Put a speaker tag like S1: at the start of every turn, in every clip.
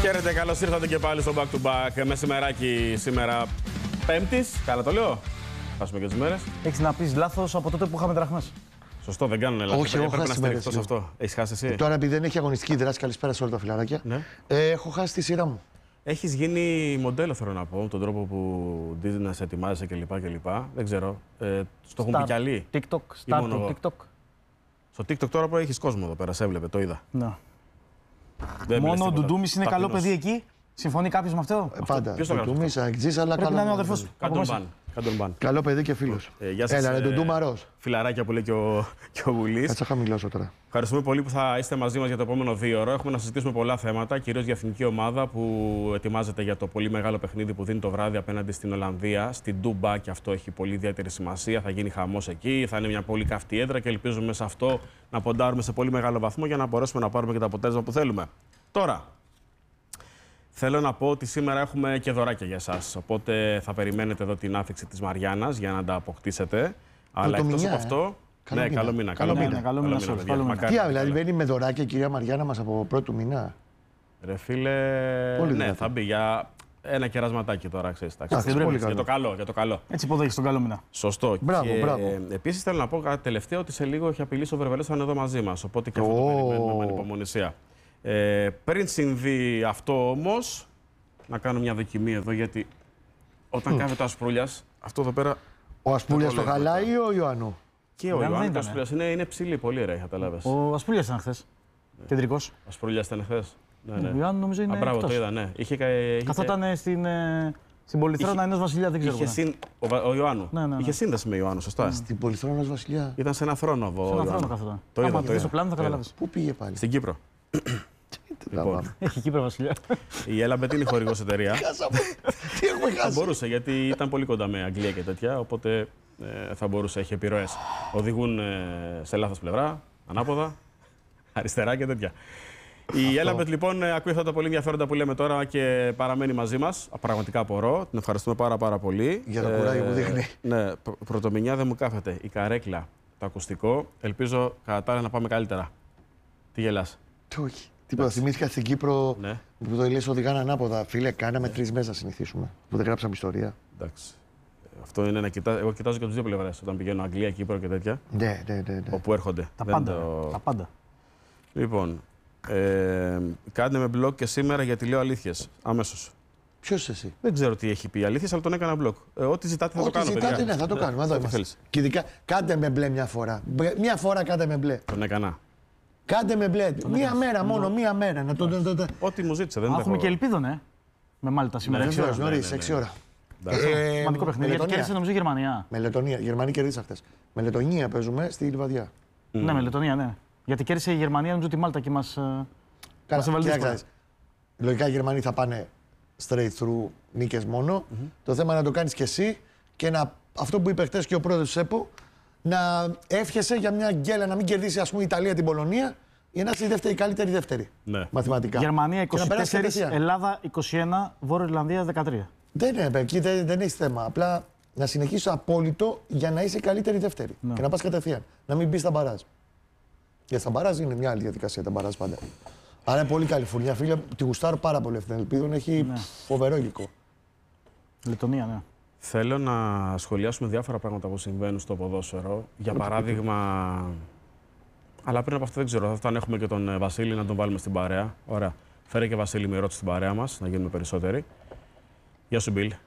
S1: Χαίρετε, καλώς ήρθατε και πάλι στο Back to Back. Μεσημεράκι σήμερα Πέμπτης. Καλά το λέω. Πάσουμε και τις μέρες.
S2: Έχεις να πεις λάθος από τότε που είχαμε δραχμές.
S1: Σωστό, δεν κάνουν λάθος.
S3: Όχι, έχω
S1: πρέπει να
S3: χάσει
S1: στηριχτώ σε
S3: μέρες,
S1: αυτό. Έχεις χάσει εσύ.
S3: Τώρα, επειδή δεν έχει αγωνιστική δράση, καλησπέρα σε όλα τα φιλαράκια.
S1: Ναι.
S3: Έχω χάσει τη σειρά μου.
S1: Έχεις γίνει μοντέλο, θέλω να πω, τον τρόπο που να σε ετοιμάζεσαι κλπ. Δεν ξέρω. Στο έχουν πει κι άλλοι.
S2: TikTok, start το TikTok.
S1: Στο TikTok τώρα που έχεις κόσμο εδώ πέρα, σε έβλεπε, το είδα.
S2: Ναι.
S1: Μόνο
S2: ο Ντουντούμης είναι καλό παιδί εκεί. Συμφωνεί κάποιος με αυτό?
S3: Πάντα.
S1: ποιος το γράφει
S3: Ντουντούμης, αεκτζής, αλλά
S2: Πρέπει
S3: καλό.
S2: να είναι ο αδερφός του.
S1: Κάντον μπαν.
S3: Καλό παιδί και φίλος.
S1: Γεια σας.
S3: Έλα, ρε Ντουντούμαρος.
S1: Φιλαράκια που λέει και ο Βουλής.
S3: Κάτσε να χαμηλώσω τώρα.
S1: Ευχαριστούμε πολύ που θα είστε μαζί μας για το επόμενο 2ωρο. Έχουμε να συζητήσουμε πολλά θέματα, κυρίως για εθνική ομάδα που ετοιμάζεται για το πολύ μεγάλο παιχνίδι που δίνει το βράδυ απέναντι στην Ολλανδία, στην Ντούμπα, και αυτό έχει πολύ ιδιαίτερη σημασία. Θα γίνει χαμός εκεί, θα είναι μια πολύ καυτή έδρα και ελπίζουμε σε αυτό να ποντάρουμε σε πολύ μεγάλο βαθμό για να μπορέσουμε να πάρουμε και το αποτέλεσμα που θέλουμε. Τώρα, θέλω να πω ότι σήμερα έχουμε και δωράκια για εσάς. Οπότε θα περιμένετε εδώ την άφηξη της Μαριάννας για να τα αποκτήσετε. Αλλά εκτός από αυτό. Ναι, καλό μήνα.
S2: Καλό μήνα σε όλους.
S3: Τι άλλο, δηλαδή μπαίνει με δωράκια η κυρία Μαριάννα μας από πρώτου μήνα.
S1: Ρε φίλε,
S3: Πολύ
S1: ναι,
S3: δυνατό.
S1: θα μπει για ένα κερασματάκι τώρα, ξέρεις.
S3: πολύ
S1: Για το καλό, για το καλό.
S2: Έτσι υποδέχεις τον καλό μήνα.
S1: Σωστό.
S3: Μπράβο,
S1: και
S3: μπράβο.
S1: Επίσης θέλω να πω κάτι τελευταίο, ότι σε λίγο έχει απειλήσει ο Βερβελές, θα είναι εδώ μαζί μας. Οπότε και αυτό το περιμένουμε με ανυπομονησία. Πριν συμβεί αυτό όμως, να κάνω μια δοκιμή εδώ, γιατί όταν κάθεται ο Ασπρούλιας, αυτό εδώ πέρα.
S3: Ο Ασπούλιας το
S1: λέω
S3: χαλάει ή ο Ιωάννου?
S1: Και ο
S2: Δεν
S1: Ιωάννης
S2: ήταν,
S1: Ασπρούλιας είναι ψηλή, πολύ ρε, καταλάβες.
S2: Ο Ασπούλιας ήταν χθες. Κεντρικός.
S1: Ο Ασπρούλιας ήταν χθες. Ναι,
S2: Ο Ιωάννου νομίζω είναι
S1: μπράβο, το
S2: εκτός.
S1: είδα, ναι.
S2: Καθόταν στην Πολυθρόνα ενός βασιλιά, δεν ξέρω.
S1: Ο Ιωάννου.
S2: Ναι.
S1: Είχε σύνδεση με Ιωάννου, σωστά.
S3: Στην Πολυθρόνα βασιλιά.
S1: Ήταν σε ένα θρόνο
S2: Σε ένα θρόνο καθόταν. Άμα
S1: το
S2: δεις
S1: είδα.
S2: το πλάνο θα καταλάβεις.
S3: Πού πήγε πάλι?
S1: Στην Κύπρο. Λοιπόν,
S2: Έχει Κύπρο βασιλιά.
S1: η Έλαμπετ είναι χορηγός εταιρεία.
S3: Τι έχουμε
S1: Θα
S3: χάσει?
S1: μπορούσε, γιατί ήταν πολύ κοντά με Αγγλία και τέτοια, οπότε θα μπορούσε, έχει επιρροές. Οδηγούν σε λάθος πλευρά, ανάποδα, αριστερά και τέτοια. Η Έλαμπετ λοιπόν ακούει αυτά τα πολύ ενδιαφέροντα που λέμε τώρα και παραμένει μαζί μας. Πραγματικά απορώ. Την ευχαριστούμε πάρα πολύ.
S3: Για το κουράγιο που δείχνει.
S1: Ναι, πρωτομηνιά δεν μου κάθεται. Η καρέκλα, το ακουστικό. Ελπίζω κατά τα άλλα να πάμε καλύτερα. Τι γελάς?
S3: Όχι. Τίποτα. Θυμήθηκα στην Κύπρο
S1: Ναι.
S3: που το λες οδηγάνε ανάποδα. Φίλε, κάναμε 3 μέρες να συνηθίσουμε. Που δεν γράψαμε ιστορία.
S1: Εντάξει. Αυτό είναι να κοιτάζω. Εγώ κοιτάζω και τους δύο πλευρές. Όταν πηγαίνω Αγγλία, Κύπρο και τέτοια.
S3: Ναι.
S1: Όπου έρχονται.
S2: Τα
S1: Δεν
S2: πάντα.
S1: το-
S2: Τα πάντα.
S1: Λοιπόν, κάντε με blog και σήμερα γιατί λέω αλήθειες. Αμέσως.
S3: Ποιος είσαι εσύ?
S1: Δεν ξέρω τι έχει πει αλήθειες, αλλά τον έκανα blog. Ό,τι ζητάτε θα το
S3: Ό,τι
S1: κάνω.
S3: ζητάτε,
S1: παιδιά.
S3: ναι, θα το κάνουμε. Εδώ
S1: Ό,τι
S3: είμαστε.
S1: θέλεις.
S3: Και ειδικά, κάντε με μπλε μια φορά. Μια φορά κάντε με μπλε.
S1: Τον έκανα.
S3: Κάντε με μπλε. Μία μέρα μόνο, μία μέρα. Να το.
S1: Ό,τι μου ζήτησε. Δεν
S2: Έχουμε
S1: έχω...
S2: και ελπίδο, ναι. Με Μάλτα σήμερα.
S1: Ναι,
S2: 6
S3: Βεβαίως,
S2: ώρα.
S3: νωρίς,
S1: ναι.
S3: 6 ώρα.
S2: Σημαντικό παιχνίδι. Γιατί κέρδισε νομίζω η Γερμανία.
S3: Με Λετωνία. Γερμανοί κερδίσαν χθες. Με Λετωνία παίζουμε στη Λιβαδιά.
S2: Ναι, με Λετωνία, ναι. Γιατί κέρδισε η Γερμανία νομίζω τη Μάλτα και μας έβαλε δύσκολα.
S3: Κοιτάξτε, λογικά οι Γερμανοί θα πάνε straight through νίκες μόνο. Το θέμα είναι να το κάνεις και εσύ και αυτό που είπε χτες και ο πρόεδρος του ΕΠΟ, να εύχεσαι για μια γκέλα να μην κερδίσει ας πούμε η Ιταλία την Πολωνία για να είσαι η καλύτερη δεύτερη.
S1: Ναι.
S3: Μαθηματικά.
S2: Γερμανία
S3: Και να περάσεις
S2: 24,
S3: κατευθείαν.
S2: Ελλάδα 21, Βόρεια Ιρλανδία 13.
S3: Δεν έχει θέμα. Απλά να συνεχίσει απόλυτο για να είσαι η καλύτερη δεύτερη. Και να πας κατευθείαν. Να μην μπει στα μπαράζ. Γιατί στα μπαράζ είναι μια άλλη διαδικασία τα μπαράζ πάντα. Άρα είναι πολύ καλή φουρνιά, φίλε. Τη γουστάρω πάρα πολύ αυτή την ελπίδα. Έχει φοβερό υλικό.
S2: Λετωνία, ναι.
S1: Θέλω να σχολιάσουμε διάφορα πράγματα που συμβαίνουν στο ποδόσφαιρο. Για παράδειγμα. Αλλά πριν από αυτό δεν ξέρω. Όταν έχουμε και τον Βασίλη να τον βάλουμε στην παρέα. Ωραία. Φέρε και Βασίλη με ερώτηση στην παρέα μας, να γίνουμε περισσότεροι. Γεια σου, Μπιλ.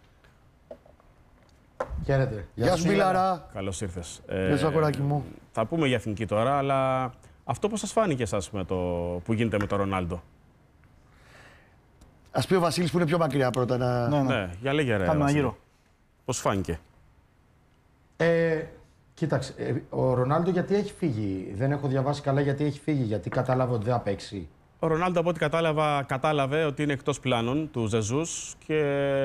S4: Χαίρετε.
S3: Γεια σου, Μπιλάρα.
S1: Καλώς ήρθες.
S3: Γεια σου, αγοράκι μου.
S1: Θα πούμε για εθνική τώρα, αλλά αυτό πώς σας φάνηκε εσάς με το που γίνεται με τον Ρονάλντο?
S3: Ας πει ο Βασίλης που είναι πιο μακριά πρώτα να.
S1: Ναι, για λέγε ρε.
S2: Κάνουμε ένα
S1: Βασίλη.
S2: γύρο.
S1: Πώς φάνηκε?
S4: Κοίταξε, ο Ρονάλντο γιατί έχει φύγει. Δεν έχω διαβάσει καλά γιατί έχει φύγει. Γιατί κατάλαβε ότι δεν θα παίξει.
S1: Ο Ρονάλντο, από ό,τι κατάλαβε ότι είναι εκτός πλάνων του Ζεζούς και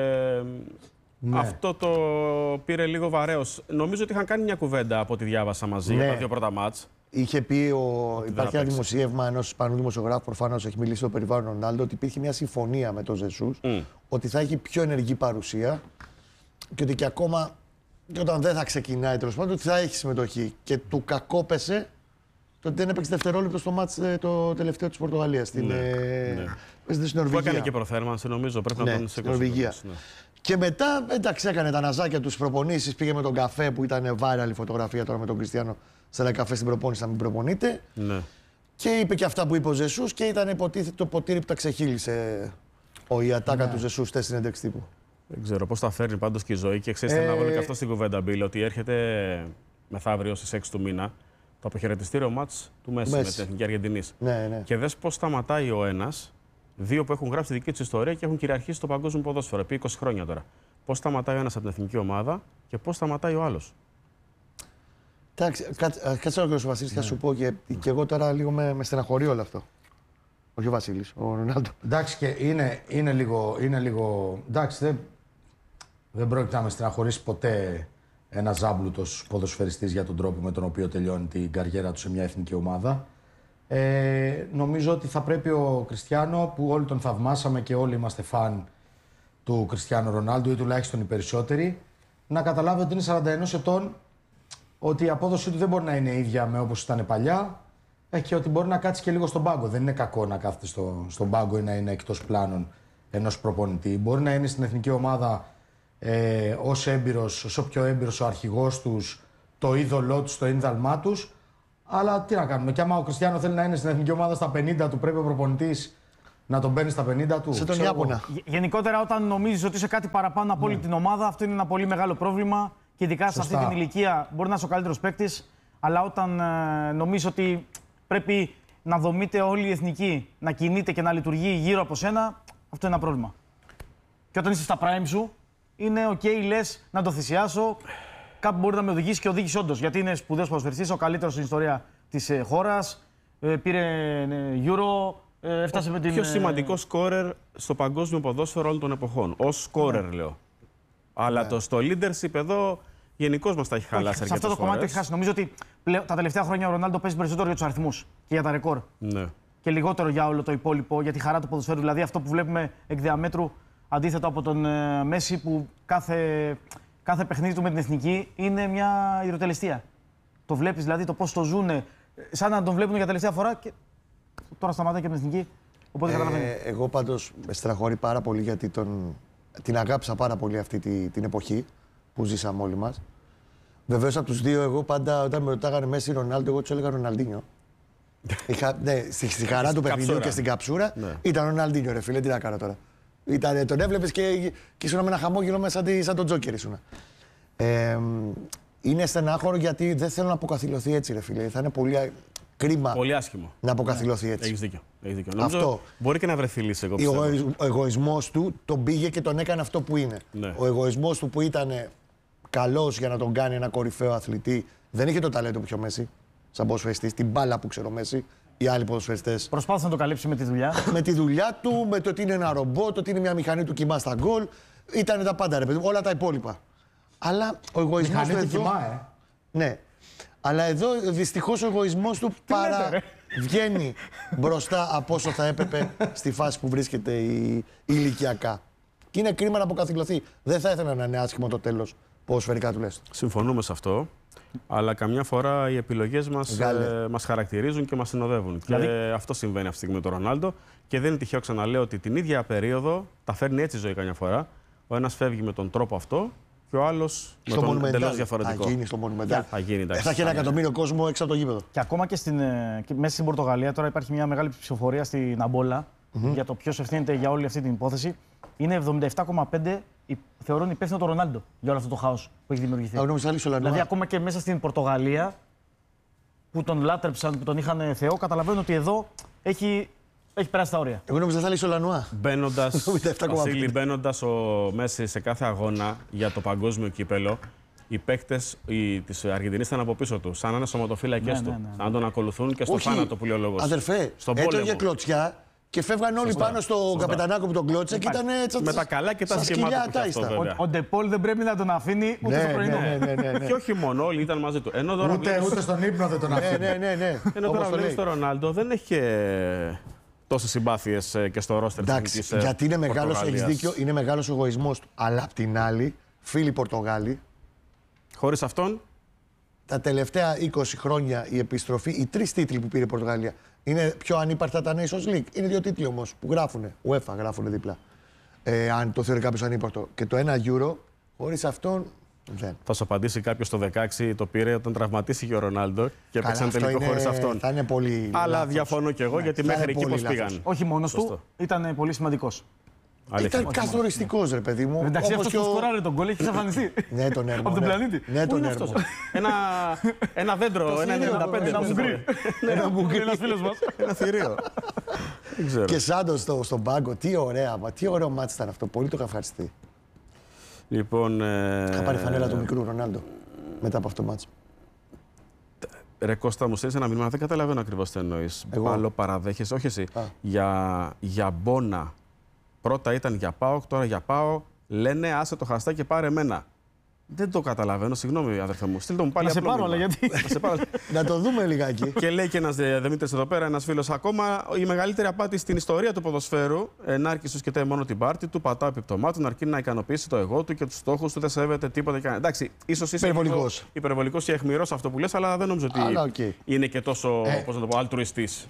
S1: αυτό το πήρε λίγο βαρέως. Νομίζω ότι είχαν κάνει μια κουβέντα από ό,τι διάβασα μαζί για τα δύο πρώτα μάτς.
S3: Είχε πει, υπάρχει ένα
S1: παίξει.
S3: δημοσίευμα ενός Ισπανού δημοσιογράφου, προφανώς έχει μιλήσει στο περιβάλλον Ρονάλντο, ότι υπήρχε μια συμφωνία με τον Ζεσούς, ότι θα έχει πιο ενεργή παρουσία και ότι και ακόμα και όταν δεν θα ξεκινάει τέλος πάντων, ότι θα έχει συμμετοχή. Και του κακόπεσε Τότε δεν έπαιξε δευτερόλεπτο στο μάτς το τελευταίο της Πορτογαλίας. Στην Νορβηγία.
S1: Που έκανε και προθέρμανση, νομίζω. Πρέπει να τον σηκώσει.
S3: Νορβηγία. Και μετά, εντάξει, έκανε τα ναζάκια του προπονήσεις. Πήγε με τον καφέ που ήταν viral η φωτογραφία τώρα με τον Κριστιάνο σε ένα καφέ στην προπόνηση να μην προπονείται.
S1: Ναι.
S3: Και είπε και αυτά που είπε ο Ζεσούς και ήταν υποτίθεται το ποτήρι που τα ξεχύλισε η ατάκα του Ζεσούς στη συνέντευξη τύπου.
S1: Δεν ξέρω πώς τα φέρνει πάντως και η ζωή. Και ξέρετε, να βάλω και αυτό στην κουβέντα, Μπίλ, ότι έρχεται μεθαύριο στις 6 του μήνα το αποχαιρετιστήριο μάτς του Μέση με την Εθνική Αργεντινής.
S3: Ναι.
S1: Και δες πώς σταματάει ο ένας, δύο που έχουν γράψει τη δική τους ιστορία και έχουν κυριαρχήσει το παγκόσμιο ποδόσφαιρο επί 20 χρόνια τώρα. Πώς σταματάει ο ένας από την εθνική ομάδα και πώς σταματάει ο άλλος.
S3: Εντάξει, κάτσε ο κ. Βασίλης, θα σου πω και εγώ τώρα λίγο με στεναχωρεί όλο αυτό. Όχι ο Βασίλης, ο Ρονάλντο.
S4: Εντάξει, και είναι λίγο. Εντάξει, δεν πρόκειται να με στεναχωρήσει ποτέ ένας ζάμπλουτος ποδοσφαιριστής για τον τρόπο με τον οποίο τελειώνει την καριέρα του σε μια εθνική ομάδα. Νομίζω ότι θα πρέπει ο Κριστιάνο, που όλοι τον θαυμάσαμε και όλοι είμαστε φαν του Κριστιάνο Ρονάλντο, ή τουλάχιστον οι περισσότεροι, να καταλάβει ότι είναι 41 ετών, ότι η απόδοσή του δεν μπορεί να είναι ίδια με όπως ήταν παλιά και ότι μπορεί να κάτσει και λίγο στον πάγκο. Δεν είναι κακό να κάθεται στον πάγκο ή να είναι εκτός πλάνων ενός προπονητή. Μπορεί να είναι στην εθνική ομάδα όσο πιο έμπειρος ο αρχηγός τους, το είδωλό τους, το ίνδαλμά τους. Αλλά τι να κάνουμε. Και άμα ο Κριστιάνο θέλει να είναι στην εθνική ομάδα στα 50 του, πρέπει ο προπονητής να τον παίρνει στα 50 του.
S3: Σε τον Ιάπωνα.
S2: Γενικότερα, όταν νομίζεις ότι είσαι κάτι παραπάνω από όλη την ομάδα, αυτό είναι ένα πολύ μεγάλο πρόβλημα. Και ειδικά σε αυτή την ηλικία μπορεί να είσαι ο καλύτερος παίκτης, αλλά όταν νομίζεις ότι πρέπει να δομείται όλη η εθνική, να κινείται και να λειτουργεί γύρω από σένα, αυτό είναι ένα πρόβλημα. Και όταν είσαι στα prime σου, είναι OK, λες να το θυσιάσω. Κάπου μπορεί να με οδηγήσει και οδήγησε όντως. Γιατί είναι σπουδαίος ποδοσφαιριστής, ο καλύτερος στην ιστορία της χώρας. Πήρε Euro, έφτασε με την.
S1: Πιο σημαντικό σκόρερ στο παγκόσμιο ποδόσφαιρο όλων των εποχών. Ως σκόρερ, λέω. Αλλά στο leadership εδώ γενικώς μας τα έχει χαλάσει αρκετές φορές.
S2: Σε αυτό το κομμάτι το έχει χάσει. Νομίζω ότι τα τελευταία χρόνια ο Ρονάλντο παίζει περισσότερο για τους αριθμούς και για τα ρεκόρ.
S1: Ναι.
S2: Και λιγότερο για όλο το υπόλοιπο, για τη χαρά του ποδοσφαίρου. Δηλαδή αυτό που βλέπουμε εκ διαμέτρου, αντίθετα από τον Μέση, που κάθε παιχνίδι του με την εθνική είναι μια ιδρυτελεστία. Το βλέπεις δηλαδή το πώς το ζουνε, σαν να τον βλέπουν για τελευταία φορά και τώρα σταματάει και με την εθνική. Οπότε καταλαβαίνω.
S3: Εγώ πάντως με στεναχωρεί πάρα πολύ γιατί την αγάπησα πάρα πολύ αυτή την εποχή που ζήσαμε όλοι μας. Βεβαίως από τους δύο, εγώ πάντα όταν με ρωτάγανε Μέση Ρονάλντο, εγώ τους έλεγα Ροναλντίνιο. Στη χαρά του παιχνιδιού και στην καψούρα ήταν Ροναλντίνιο, ρε φίλε, τι να κάνω τώρα. Τον έβλεπες και ήσουν με ένα χαμόγελο μέσα σαν τον Τζόκερ ήσουν. Είναι στενάχωρο γιατί δεν θέλω να αποκαθιλωθεί έτσι, ρε φίλε. Θα είναι πολύ κρίμα.
S1: Πολύ άσχημο.
S3: Να αποκαθιλωθεί έτσι.
S1: Έχεις δίκιο.
S3: Αυτό.
S1: Μπορεί και να βρεθεί λύση, εγώ
S3: πιστεύω. Ο εγωισμός του τον πήγε και τον έκανε αυτό που είναι.
S1: Ναι.
S3: Ο εγωισμός του που ήταν καλός για να τον κάνει ένα κορυφαίο αθλητή, δεν είχε το ταλέντο που είχε ο Μέση, σαν ποδοσφαιριστής, την μπάλα που ξέρω ο Μέση. Οι άλλοι ποδοσφαιριστές.
S2: Προσπάθησε να το καλύψει με τη δουλειά.
S3: Με τη δουλειά του, με το ότι είναι ένα ρομπό, το ότι είναι μια μηχανή του κοιμά στα γκολ. Ήταν τα πάντα, ρε παιδί, όλα τα υπόλοιπα. Αλλά ο εγωισμός του εδώ. Ναι. Αλλά εδώ δυστυχώς ο εγωισμός του βγαίνει μπροστά από όσο θα έπρεπε στη φάση που βρίσκεται ηλικιακά. Και είναι κρίμα να αποκαθιλωθεί. Δεν θα ήθελα να είναι άσχημο το τέλος, ποδοσφαιρικά τουλάχιστον.
S1: Συμφωνούμε σε αυτό. Αλλά καμιά φορά οι επιλογές μας χαρακτηρίζουν και μας συνοδεύουν. Δηλαδή... Και αυτό συμβαίνει αυτή τη στιγμή με τον Ρονάλντο. Και δεν είναι τυχαίο, ξαναλέω, ότι την ίδια περίοδο τα φέρνει έτσι η ζωή καμιά φορά. Ο ένας φεύγει με τον τρόπο αυτό και ο άλλος με τον εντελώς διαφορετικό.
S3: Θα γίνει στο Monumental.
S1: Θα γίνει, εντάξει.
S3: Θα έχει 1 εκατομμύριο κόσμο έξω από το γήπεδο.
S2: Και ακόμα και μέσα στην Πορτογαλία τώρα υπάρχει μια μεγάλη ψηφοφορία στην Αμπόλα για το ποιος ευθύνεται για όλη αυτή την υπόθεση. Είναι 77,5 θεωρούν υπεύθυνο τον Ρονάλντο για όλο αυτό το χάος που έχει δημιουργηθεί. Δηλαδή, ακόμα και μέσα στην Πορτογαλία που τον λάτρεψαν, που τον είχαν Θεό, καταλαβαίνω ότι εδώ έχει περάσει τα όρια.
S3: Εγώ νόμιζα θα λύσει ο Λανουά.
S1: Μπαίνοντας ο Μέση σε κάθε αγώνα για το παγκόσμιο κύπελο, οι παίκτες της Αργεντινής ήταν από πίσω του, σαν να είναι σωματοφύλακες του. Σαν να τον ακολουθούν και στο θάνατο που λέει ο λόγος.
S3: Αδερφέ, έτρωγε κλωτσιά. Και φεύγαν όλοι πάνω στον καπετανάκο που τον κλώτσε και ήταν έτσι.
S1: Με τα καλά και τα σχημάτια του αυτό, βέβαια.
S2: Ο Ντεπόλ δεν πρέπει να τον αφήνει ούτε στο πρωινό.
S1: Και όχι μόνο, όλοι ήταν μαζί του.
S4: Ούτε στον ύπνο δεν τον αφήνει.
S3: Ναι.
S1: Ενώ τώρα βλέπεις τον Ρονάλντο δεν έχει τόσες συμπάθειες και στο ρόστερ της εθνικής Πορτογαλίας.
S3: Γιατί είναι μεγάλος, έχεις δίκιο, είναι μεγάλος ο εγωισμός του. Αλλά απ' την άλλη, φίλοι Πορτογάλοι.
S1: Χωρίς αυτόν.
S3: τα τελευταία 20 χρόνια η επιστροφή, οι 3 τίτλοι που πήρε η Πορτογαλία, είναι πιο ανύπαρκτα τα Nations League. Είναι 2 τίτλοι όμως που γράφουνε. UEFA γράφουνε δίπλα. Αν το θεωρεί κάποιος ανύπαρκτο. Και το 1 Euro, χωρίς αυτόν δεν.
S1: Θα σου απαντήσει κάποιος το 16 το πήρε όταν τραυματίστηκε ο Ρονάλντο και έπαιξαν τελικό χωρίς αυτόν.
S3: Θα είναι πολύ.
S1: Αλλά
S3: λάθος.
S1: διαφωνώ κι εγώ γιατί μέχρι εκεί πώς πήγαν.
S2: Όχι μόνος του, ήταν πολύ σημαντικός.
S3: Ήταν καθοριστικός, ρε παιδί μου.
S2: Εντάξει,
S3: όπως
S2: αυτός που σκοράρε τον γκολ έχει εξαφανιστεί.
S3: Ναι, τον Έρμο.
S2: Από τον πλανήτη.
S3: Ναι, τον Έρμο.
S1: Ένα δέντρο, ένα 95.
S2: Ένα μουγκρί.
S3: Ένα μουγκρί.
S2: Ένας φίλος μας.
S1: Ένα θηρίο. Δεν ξέρω.
S3: Και Σάντος στον πάγκο, τι ωραίο μάτς ήταν αυτό. Πολύ το είχα ευχαριστεί.
S1: Λοιπόν.
S3: Είχα πάρει φανέλα του μικρού Ρονάλντο μετά από αυτό το μάτς.
S1: Ρε Κώστα, μου στέλνεις ένα μήνυμα, δεν καταλαβαίνω ακριβώς τι εννοείς.
S3: Εγώ.
S1: Άλλο παραδέχεσαι, όχι εσύ. Για Μπόνα. Πρώτα ήταν για ΠΑΟΚ, τώρα για ΠΑΟ. Λένε άσε το χαστά και πάρε εμένα. Δεν το καταλαβαίνω, συγγνώμη αδερφέ μου. Στείλτε μου πάλι
S2: Να σε
S1: απλό
S2: πάρω,
S1: μήνυμα.
S2: αλλά γιατί.
S1: Να σε πάρω.
S3: Να το δούμε λιγάκι.
S1: Και λέει και ένας Δημήτρης εδώ πέρα, ένας φίλος ακόμα, η μεγαλύτερη απάτη στην ιστορία του ποδοσφαίρου. Ενάρκησος κοιτάει μόνο την πάρτη του, πατά επιπτωμάτων, αρκεί να ικανοποιήσει το εγώ του και τους στόχους του, δεν σέβεται τίποτα. Εντάξει, ίσως είσαι υπερβολικός και αιχμηρός αυτό που λες, αλλά δεν νομίζω ότι είναι και τόσο, πώς να το πω, αλτρουιστής.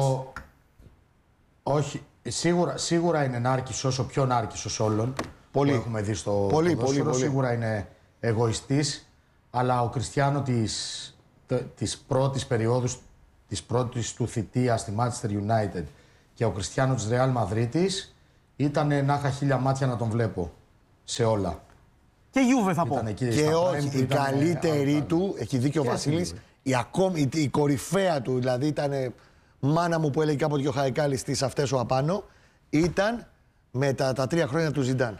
S4: Όχι. Σίγουρα είναι νάρκισσος, ο πιο νάρκισσος όλων που έχουμε δει στο ποδόσφαιρο. Σίγουρα είναι εγωιστής, αλλά ο Κριστιάνο της πρώτης περίοδου, της πρώτης του θητείας στη Manchester United και ο Κριστιάνο της Real Μαδρίτης ήταν να είχα 1000 μάτια να τον βλέπω σε όλα.
S2: Και Juve θα πω.
S3: Και όχι, η καλύτερη του, έχει δίκιο ο Βασίλης, η κορυφαία του, δηλαδή ήταν μάνα μου που έλεγε κάποτε και ο Χαϊκάλης στις αυτές ο απάνω, ήταν με τα 3 χρόνια του Ζιντάν.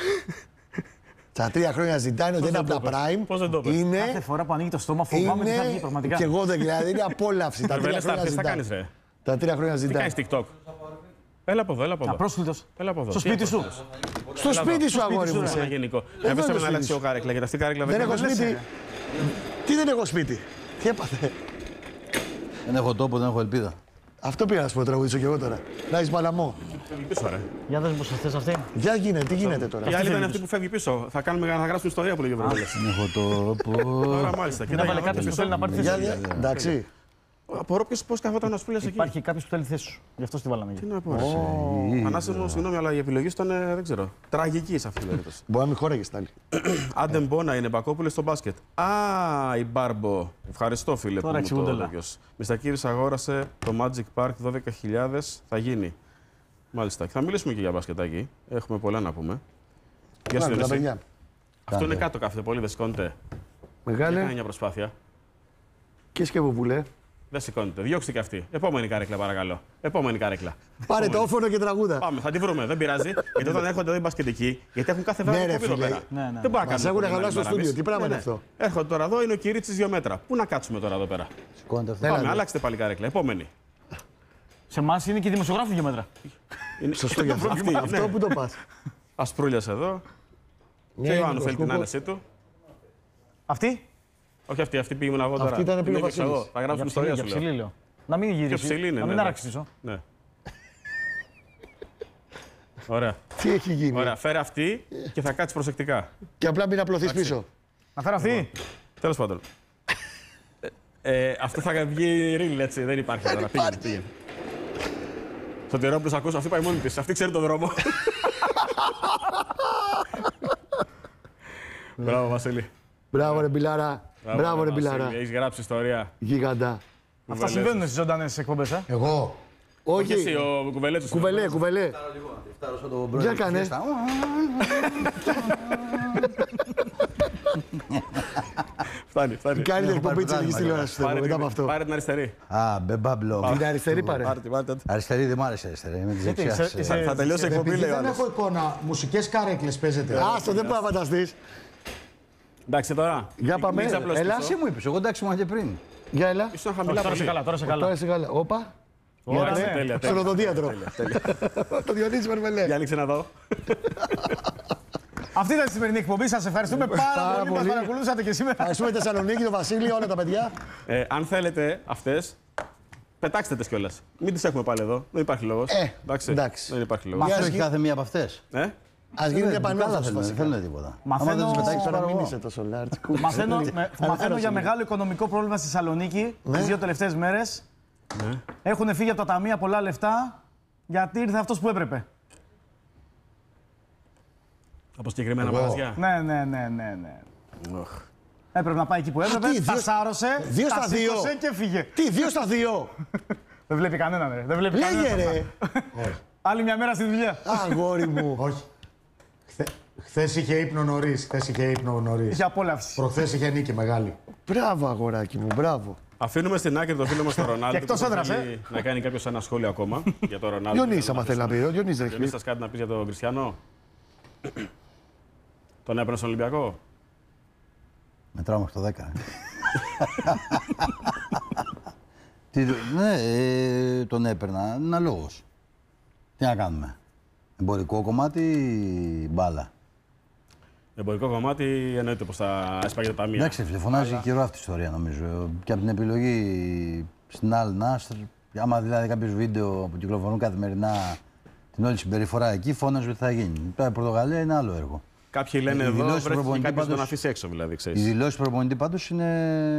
S3: Τα 3 χρόνια Ζιντάν ότι είναι από τα prime. Είναι.
S2: Κάθε φορά που ανοίγει το στόμα φοβάμαι τι θα βγει πραγματικά.
S3: Και εγώ δεν δηλαδή είναι απόλαυση. Τα 3 χρόνια Ζιντάν. Τα 3 χρόνια Ζιντάν.
S1: Τι κάνεις TikTok? Έλα από εδώ, έλα από εδώ.
S2: Απρόσκλητος.
S1: Έλα από εδώ.
S2: Στο σπίτι σου.
S3: Στο σπίτι σου, αγόρι μου.
S1: Ένα γενικό. Έβεσαι με ένα λεξιό κάρεκλα, γιατί αυτή η κάρεκλα
S3: δεν έχω σπίτι. Τι δεν έχω σπίτι? Τι έπαθε?
S5: Δεν έχω τόπο, δεν έχω ελπίδα.
S3: Αυτό πήγα να σου πω, τραγουδήσω κι εγώ τώρα. Να είσαι παλαμό.
S2: Για δες πως αυτές αυτή.
S3: Για γίνεται, τι γίνεται τώρα?
S1: Η άλλη ήταν αυτή που φεύγει πίσω. Θα γράψουμε ιστορία που λέγει ο Βρετανός.
S5: Δεν έχω τόπο.
S1: Τώρα μάλιστα.
S2: Να βάλε κάποιος που θέλει να πάρει θέση.
S3: Εντάξει.
S1: Απορώ πώς καθόταν να σπούλες εκεί.
S2: Υπάρχει κάποιος που θέλει θέση σου. Γι' αυτό τη βάλαμε εκεί.
S1: Τι να πω. Ανάσχε, συγγνώμη, αλλά η επιλογή σου ήταν, δεν ξέρω, τραγική σε αυτή την περίπτωση.
S3: Μπορεί να μην χώραγες τα άλλη.
S1: Άντε Μπόνα είναι Μπακόπουλος στο μπάσκετ. Α, η Μπάρμπο. Ευχαριστώ, φίλε.
S2: Τώρα εξηγούνται όλα.
S1: Μιστακύρης αγόρασε το Magic Park 12.000. Θα γίνει. Μάλιστα. Και θα μιλήσουμε και για μπασκετάκι. Έχουμε πολλά να πούμε. Για συνέντευξη. Αυτό είναι κάτω κάθεται πολύ, δεν σηκώνεται.
S3: Μεγάλε.
S1: Κάνει μια προσπάθεια.
S3: Και σκευοπουλέ.
S1: Δεν σηκώνεται. Διώξτε και αυτή. Επόμενη κάρεκλα, παρακαλώ. Επόμενη κάρεκλα.
S3: Πάρε το όφωνο και τραγούδα.
S1: Πάμε, θα τη βρούμε. Δεν πειράζει. Γιατί όταν έρχονται εδώ οι μπασκετικοί, γιατί έχουν κάθε βράδυ εδώ πέρα. Δεν μπορεί να
S3: μας έχουν χαλάσει στο στούντιο. Τι πράγμα είναι αυτό?
S1: Έρχονται τώρα εδώ, είναι ο Κυρίτσης 2 μέτρα. Πού να κάτσουμε τώρα εδώ πέρα?
S5: Σηκώνεται αυτό.
S1: Πάμε, αλλάξτε πάλι κάρεκλα. Επόμενη.
S2: Σε εμάς είναι και οι δημοσιογράφοι 2 μέτρα.
S3: Σωστό για αυτό. Αυτό που το πας.
S1: Ασπρούλιας εδώ. Και ο Ιωάννου θέλει την άνεσή του.
S2: Αυτή.
S1: Όχι αυτή πήγαινε εγώ τώρα.
S3: Αυτή ήταν πήγε ο Βασίλης.
S1: Θα γράψουμε ιστορία σου.
S2: ψηλή, λέω. Να μην γυρίσει. Να μην αράξει πίσω.
S1: Ναι. Ωραία.
S3: Τι έχει γίνει?
S1: Ωραία, φέρε αυτή και θα κάτσεις προσεκτικά.
S3: Και απλά μην απλωθείς πίσω.
S2: Να φέρω αυτή.
S1: Τέλος πάντων. Αυτό θα βγει ρίλ, έτσι. Δεν υπάρχει τώρα. Πήγαινε. Σωτηρόπουλος, ακούς, αυτή πάει μόνη της. Αυτή ξέρει τον δρόμο. Μπράβο, Βασίλη.
S3: Μπράβο, ρε Μπιλάρα. Μπράβο, ρε Μπιλάρα.
S1: Έχεις γράψει ιστορία.
S3: Γίγαντα.
S2: Αυτά συμβαίνουν στις ζωντανές εκπομπές,
S4: Εγώ.
S1: Όχι εσύ,
S3: Όχι.
S1: ο Κουβελέτσος.
S3: Κουβελέ. Για κάνε.
S1: Φτάνει.
S3: Η καλύτερη εκπομπή της ελληνικής τηλεόρασης μετά από αυτό.
S1: Πάρε την αριστερή.
S5: Α, μπεμπάμπλο.
S3: Την αριστερή πάρε.
S5: Αριστερή δεν μ' άρεσε αριστερή. Με τις δεξιάς.
S1: Θα τελειώσει η εκπομπή, λέει ο
S4: Δεν
S1: άλλος.
S4: έχω εικόνα. Μουσικές καρέκλες παίζετε.
S3: Άστο, δεν μπορεί να φανταστείς.
S1: Εντάξει τώρα.
S3: Για πάμε.
S1: Μην ξαπλώσεις
S3: Έλα.
S1: πίσω.
S5: Εσύ μου είπες, εγώ εντάξει μου και πριν.
S3: Για έλα.
S1: Ήσουν χαμηλά
S2: Τώρα σε
S1: πολύ.
S2: καλά, τώρα σε καλά.
S3: Τώρα είσαι καλά. Όπα.
S1: Ωραία,
S2: ναι.
S1: τέλεια.
S3: Στο οδοντίατρο. Το Διονύση Μερμελέ.
S1: Για άνοιξε να δω.
S2: Αυτή ήταν η σημερινή εκπομπή. Σας ευχαριστούμε πάρα πολύ που μας παρακολούσατε και σήμερα.
S3: Ευχαριστούμε Θεσσαλονίκη, τον Βασίλη, όλα τα παιδιά.
S1: Αν θέλετε αυτές, πετάξτε τις κιόλας. Μην τις έχουμε πάλι εδώ. Δεν υπάρχει λόγος.
S3: Εντάξει.
S1: Δεν υπάρχει λόγος.
S5: Μάθω έχει κάθε μία από αυτές.
S3: Ας γίνει μια επανόρθωση
S5: Δεν
S3: βασικά.
S5: θέλουν τίποτα.
S2: Μαθαίνω-
S5: Άμα δεν τις πετάξεις,
S3: Τώρα
S5: πάρω
S3: μην
S5: εγώ.
S3: είσαι τόσο λάρτσικο.
S2: Μαθαίνω για μεγάλο οικονομικό πρόβλημα στη Θεσσαλονίκη τις 2 τελευταίες μέρες.
S1: Ναι.
S2: Έχουν φύγει από τα ταμεία πολλά λεφτά γιατί ήρθε αυτός που έπρεπε.
S1: Από συγκεκριμένα
S3: Εγώ.
S1: μαγαζιά.
S2: Ναι. Έπρεπε να πάει εκεί που έπρεπε,
S3: τι,
S2: τα
S3: δύο-
S2: σάρωσε,
S3: 2
S2: τα
S3: στα 2.
S2: σήκωσε και φύγε.
S3: Τι, 2 στα 2.
S2: Δεν βλέπει κανέναν, ρε. Δεν βλέπει
S3: Λέγε
S2: κανέναν.
S3: ρε.
S2: Άλλη μια μέρα στη δουλειά.
S3: Αγόρι μου.
S4: Όχι. Χθες είχε ύπνο νωρίς.
S2: Είχε απόλαυση.
S4: Προχθές είχε νίκη μεγάλη.
S3: Μπράβο, αγοράκι μου, μπράβο.
S1: Αφήνουμε στην άκρη το φίλο μας τον Ρονάλντο.
S2: Και εκτός
S1: που
S2: έδρας,
S1: θέλει να κάνει κάποιος ένα σχόλιο ακόμα για τον Ρονάλντο.
S3: Διονύση, άμα θέλει να πει. Ο Διονύσης δεν έχει
S1: Διονύση,
S3: πει.
S1: θες κάτι να πεις για τον Κριστιανό? Τον έπαιρνε στον Ολυμπιακό.
S5: Μετράω μέχρι το 10. Ναι, τον έπαιρνα. Είναι ένα λόγος. Τι να κάνουμε. Εμπορικό κομμάτι ή μπάλα.
S1: Εμπορικό κομμάτι εννοείται πως θα έσπαγε τα ταμεία.
S5: Εντάξει, φωνάζει καιρό αυτή η ιστορία νομίζω. Και από την επιλογή στην Al Nassr, άμα δηλαδή κάποιο βίντεο που κυκλοφορούν καθημερινά την όλη συμπεριφορά εκεί, φώναζε ότι θα γίνει. Τώρα η Πορτογαλία είναι άλλο έργο.
S1: Κάποιοι λένε
S5: Οι
S1: εδώ
S5: δηλώσεις του
S1: βρέθηκε
S5: προπονητή
S1: κάποιος να τον
S5: πάντως-
S1: αφήσει έξω δηλαδή,
S5: Οι
S1: ξέρεις.
S5: δηλώσεις του προπονητή πάντως είναι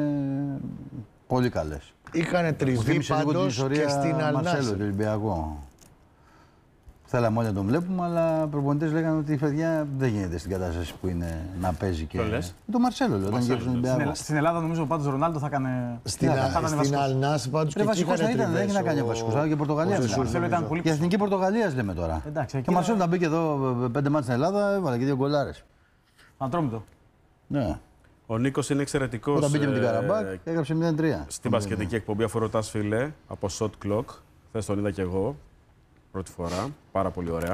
S5: πολύ καλές.
S3: Είχαν
S5: Μου
S3: τριβή
S5: θύμισε λίγο την
S3: πάντως
S5: ιστορία
S3: και στην
S5: Μαρσέλο,
S3: Αλνάσερ.
S5: του Ολυμπιακού. Θέλαμε όλοι να τον βλέπουμε, αλλά οι προπονητές λέγανε ότι η παιδιά δεν γίνεται στην κατάσταση που είναι να παίζει και.
S1: Ποιον λες?
S5: Το Μαρσέλο, λέω, όταν γύρισε στον Ολυμπιακό.
S2: Στην Ελλάδα νομίζω πάντως ο Ρονάλντο θα έκανε.
S3: Στην
S2: βασικός.
S3: Αλνάσερ πάντως και
S5: Ρε
S3: εκεί
S5: βασικός
S3: είχαν
S5: θα ήταν, δεν έχει να κάνει
S3: τριβές.
S5: βασικός, αλλά και η Πορτογαλία.
S3: ο
S5: μιλάμε.
S3: Ζεσούς,
S2: Μαρσέλο ήταν πολύ
S5: Και η εθνική Πορτογαλία λέμε τώρα.
S2: Εντάξει, εκεί
S5: Και ο Μαρσέλο να μπήκε εδώ 5 μάτς στην Ελλάδα, έβαλε και 2 γκολάρες.
S2: Ατρόμητο.
S5: Ναι.
S1: Ο Νίκος είναι εξαιρετικός
S5: Όταν μπήκε με την Καραμπάκ, έγραψε 0-3.
S1: στην μπασκετική εκπομπή αφού ρωτάς φίλε από Shot Clock. Χθες τον είδα και εγώ πρώτη φορά. Πάρα πολύ ωραία.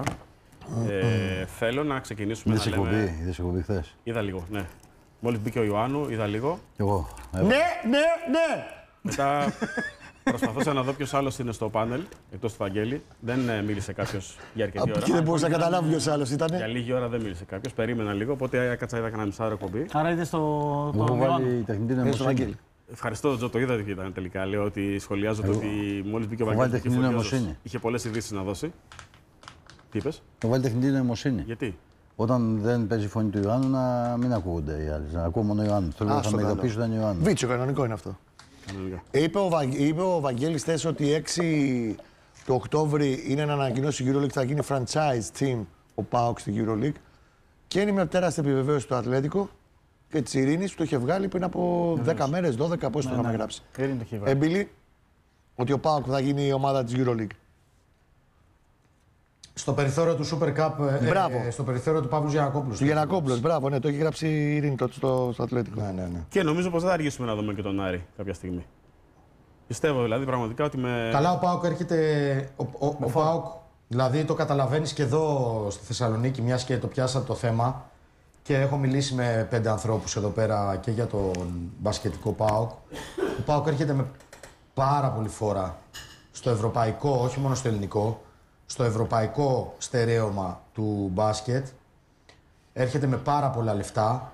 S1: Θέλω να ξεκινήσουμε
S5: Είδες
S1: να λέμε...
S5: εκπομπή, είδες εκπομπή χθες.
S1: Είδα λίγο, ναι. Μόλις μπήκε ο Ιωάννου, είδα λίγο.
S5: Κι εγώ.
S3: Ναι.
S1: Μετά προσπαθούσα να δω ποιος άλλος είναι στο πάνελ, εκτός του Βαγγέλη. Δεν μίλησε κάποιος για αρκετή
S3: Από εκεί δεν
S1: ώρα.
S3: μπορούσα να καταλάβει ποιος άλλος
S1: Για
S3: ήταν.
S1: λίγη ώρα δεν μίλησε κάποιος. Περίμενα λίγο, οπότε έκατσα, είδα κανένα μισάωρο εκπομπή.
S2: Άρα είδε στο.
S5: Εγώ έχω
S2: τον
S5: βάλει
S2: Ιωάννου.
S5: τεχνητή
S3: Στο
S5: νοημοσύνη.
S3: Βαγγέλη.
S1: Ευχαριστώ, Τζο, το είδα ότι ήταν τελικά. Λέω ότι σχολιάζω το ότι μόλις μπήκε ο
S5: Έχω
S1: Βαγγέλης
S5: βάλει
S1: και
S5: τεχνητή
S1: φωτιώζος.
S5: νοημοσύνη.
S1: Είχε πολλές ειδήσεις να δώσει. Τι είπες,
S5: Έχω βάλει τεχνητή νοημοσύνη.
S1: γιατί?
S5: Όταν δεν παίζει η φωνή του Ιωάννου, να μην ακούγονται οι άλλοι. Να ακούω μόνο Ιωάννου. Θέλω να
S3: Άστο
S5: με
S3: καλό.
S5: ειδοποιήσω όταν Ιωάννου.
S3: Βίτσιο, κανονικό είναι αυτό.
S1: Κανονικά.
S3: Είπε ο Βαγγέλης χθες ότι 6 του Οκτώβρη είναι να ανακοινώσει η EuroLeague, θα γίνει franchise team ο ΠΑΟΚ στην EuroLeague. Και είναι μια τεράστια επιβεβαίωση του Ατλέτικο και της Ειρήνης που το είχε βγάλει πριν από 10 μέρες, 12, πώς το είχαμε γράψει.
S2: Ειρήνη το έχει βάλει.
S3: Έμπιλη, ότι ο ΠΑΟΚ θα γίνει η ομάδα της EuroLeague.
S4: Στο περιθώριο του Super Cup,
S3: Μπράβο.
S4: στο περιθώριο του Παύλου Γιανακόπουλου.
S3: Του Γιαννακόπουλος, μπράβο, ναι, το έχει γράψει η Ειρήνη τότε στο Ατλέτικο.
S4: Ναι.
S1: Και νομίζω πως δεν θα αργήσουμε να δούμε και τον Άρη κάποια στιγμή. Πιστεύω δηλαδή πραγματικά ότι με.
S4: Καλά, ο ΠΑΟΚ έρχεται. Ο ΠΑΟΚ, δηλαδή το καταλαβαίνει και εδώ στη Θεσσαλονίκη, μια και το πιάσατε το θέμα. Και έχω μιλήσει με 5 ανθρώπους εδώ πέρα και για τον μπασκετικό ΠΑΟΚ. Ο ΠΑΟΚ έρχεται με πάρα πολύ φόρα στο ευρωπαϊκό, όχι μόνο στο ελληνικό, στο ευρωπαϊκό στερέωμα του μπάσκετ. Έρχεται με πάρα πολλά λεφτά.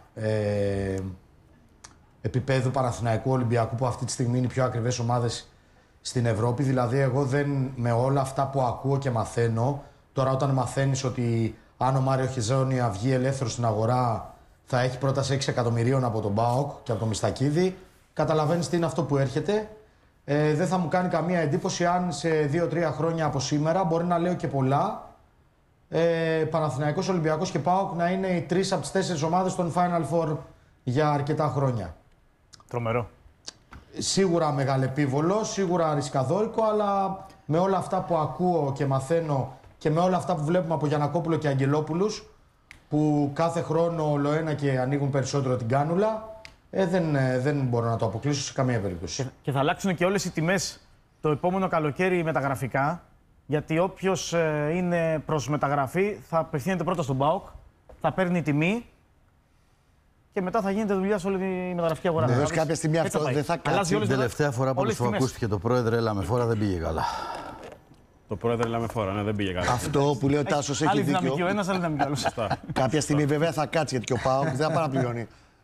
S4: Επίπεδου Παναθηναϊκού, Ολυμπιακού, που αυτή τη στιγμή είναι οι πιο ακριβές ομάδες στην Ευρώπη. Δηλαδή, εγώ δεν, με όλα αυτά που ακούω και μαθαίνω, τώρα όταν μαθαίνεις ότι αν ο Μάριο Χεζόνια βγει ελεύθερος στην αγορά, θα έχει πρόταση 6 εκατομμυρίων από τον ΠΑΟΚ και από τον Μιστακίδη, καταλαβαίνεις τι είναι αυτό που έρχεται. Δεν θα μου κάνει καμία εντύπωση αν σε 2-3 χρόνια από σήμερα, μπορεί να λέω και πολλά, Παναθηναϊκός, Ολυμπιακός και ΠΑΟΚ να είναι οι 3 από τις 4 ομάδες των Final Four για αρκετά χρόνια.
S2: Τρομερό.
S4: Σίγουρα μεγαλεπίβολο, σίγουρα ρισκαδόρικο, αλλά με όλα αυτά που ακούω και μαθαίνω και με όλα αυτά που βλέπουμε από Γιαννακόπουλο και Αγγελόπουλους, που κάθε χρόνο ολοένα και ανοίγουν περισσότερο την κάνουλα, δεν μπορώ να το αποκλείσω σε καμία περίπτωση.
S2: Και θα αλλάξουν και όλες οι τιμές το επόμενο καλοκαίρι μεταγραφικά. Γιατί όποιος είναι προς μεταγραφή θα απευθύνεται πρώτα στον ΠΑΟΚ, θα παίρνει τιμή και μετά θα γίνεται δουλειά σε όλη τη μεταγραφική αγορά.
S3: Βεβαίως,
S2: Καταλάβεις?
S3: κάποια στιγμή
S2: Έτσι
S3: αυτό
S2: πάει.
S3: δεν θα κάτσει.
S2: Αλλάζει όλες
S5: Την
S2: τις
S5: τελευταία φορά που
S2: όλες
S5: του
S2: τις τιμές.
S5: ακούστηκε το πρόεδρε, έλα με φόρα, δεν πήγε καλά.
S1: Το πρόεδρε λέμε φόρα, ναι, δεν πήγε καλά.
S3: Αυτό που λέει ο Τάσος έχει
S2: Άλλη δυναμική ο
S3: δίκιο.
S2: ένας, άλλη δυναμική ο άλλος.
S1: Σωστά.
S3: Κάποια στιγμή βέβαια θα κάτσει γιατί και ο ΠΑΟΚ δεν θα πάει να πληρώνει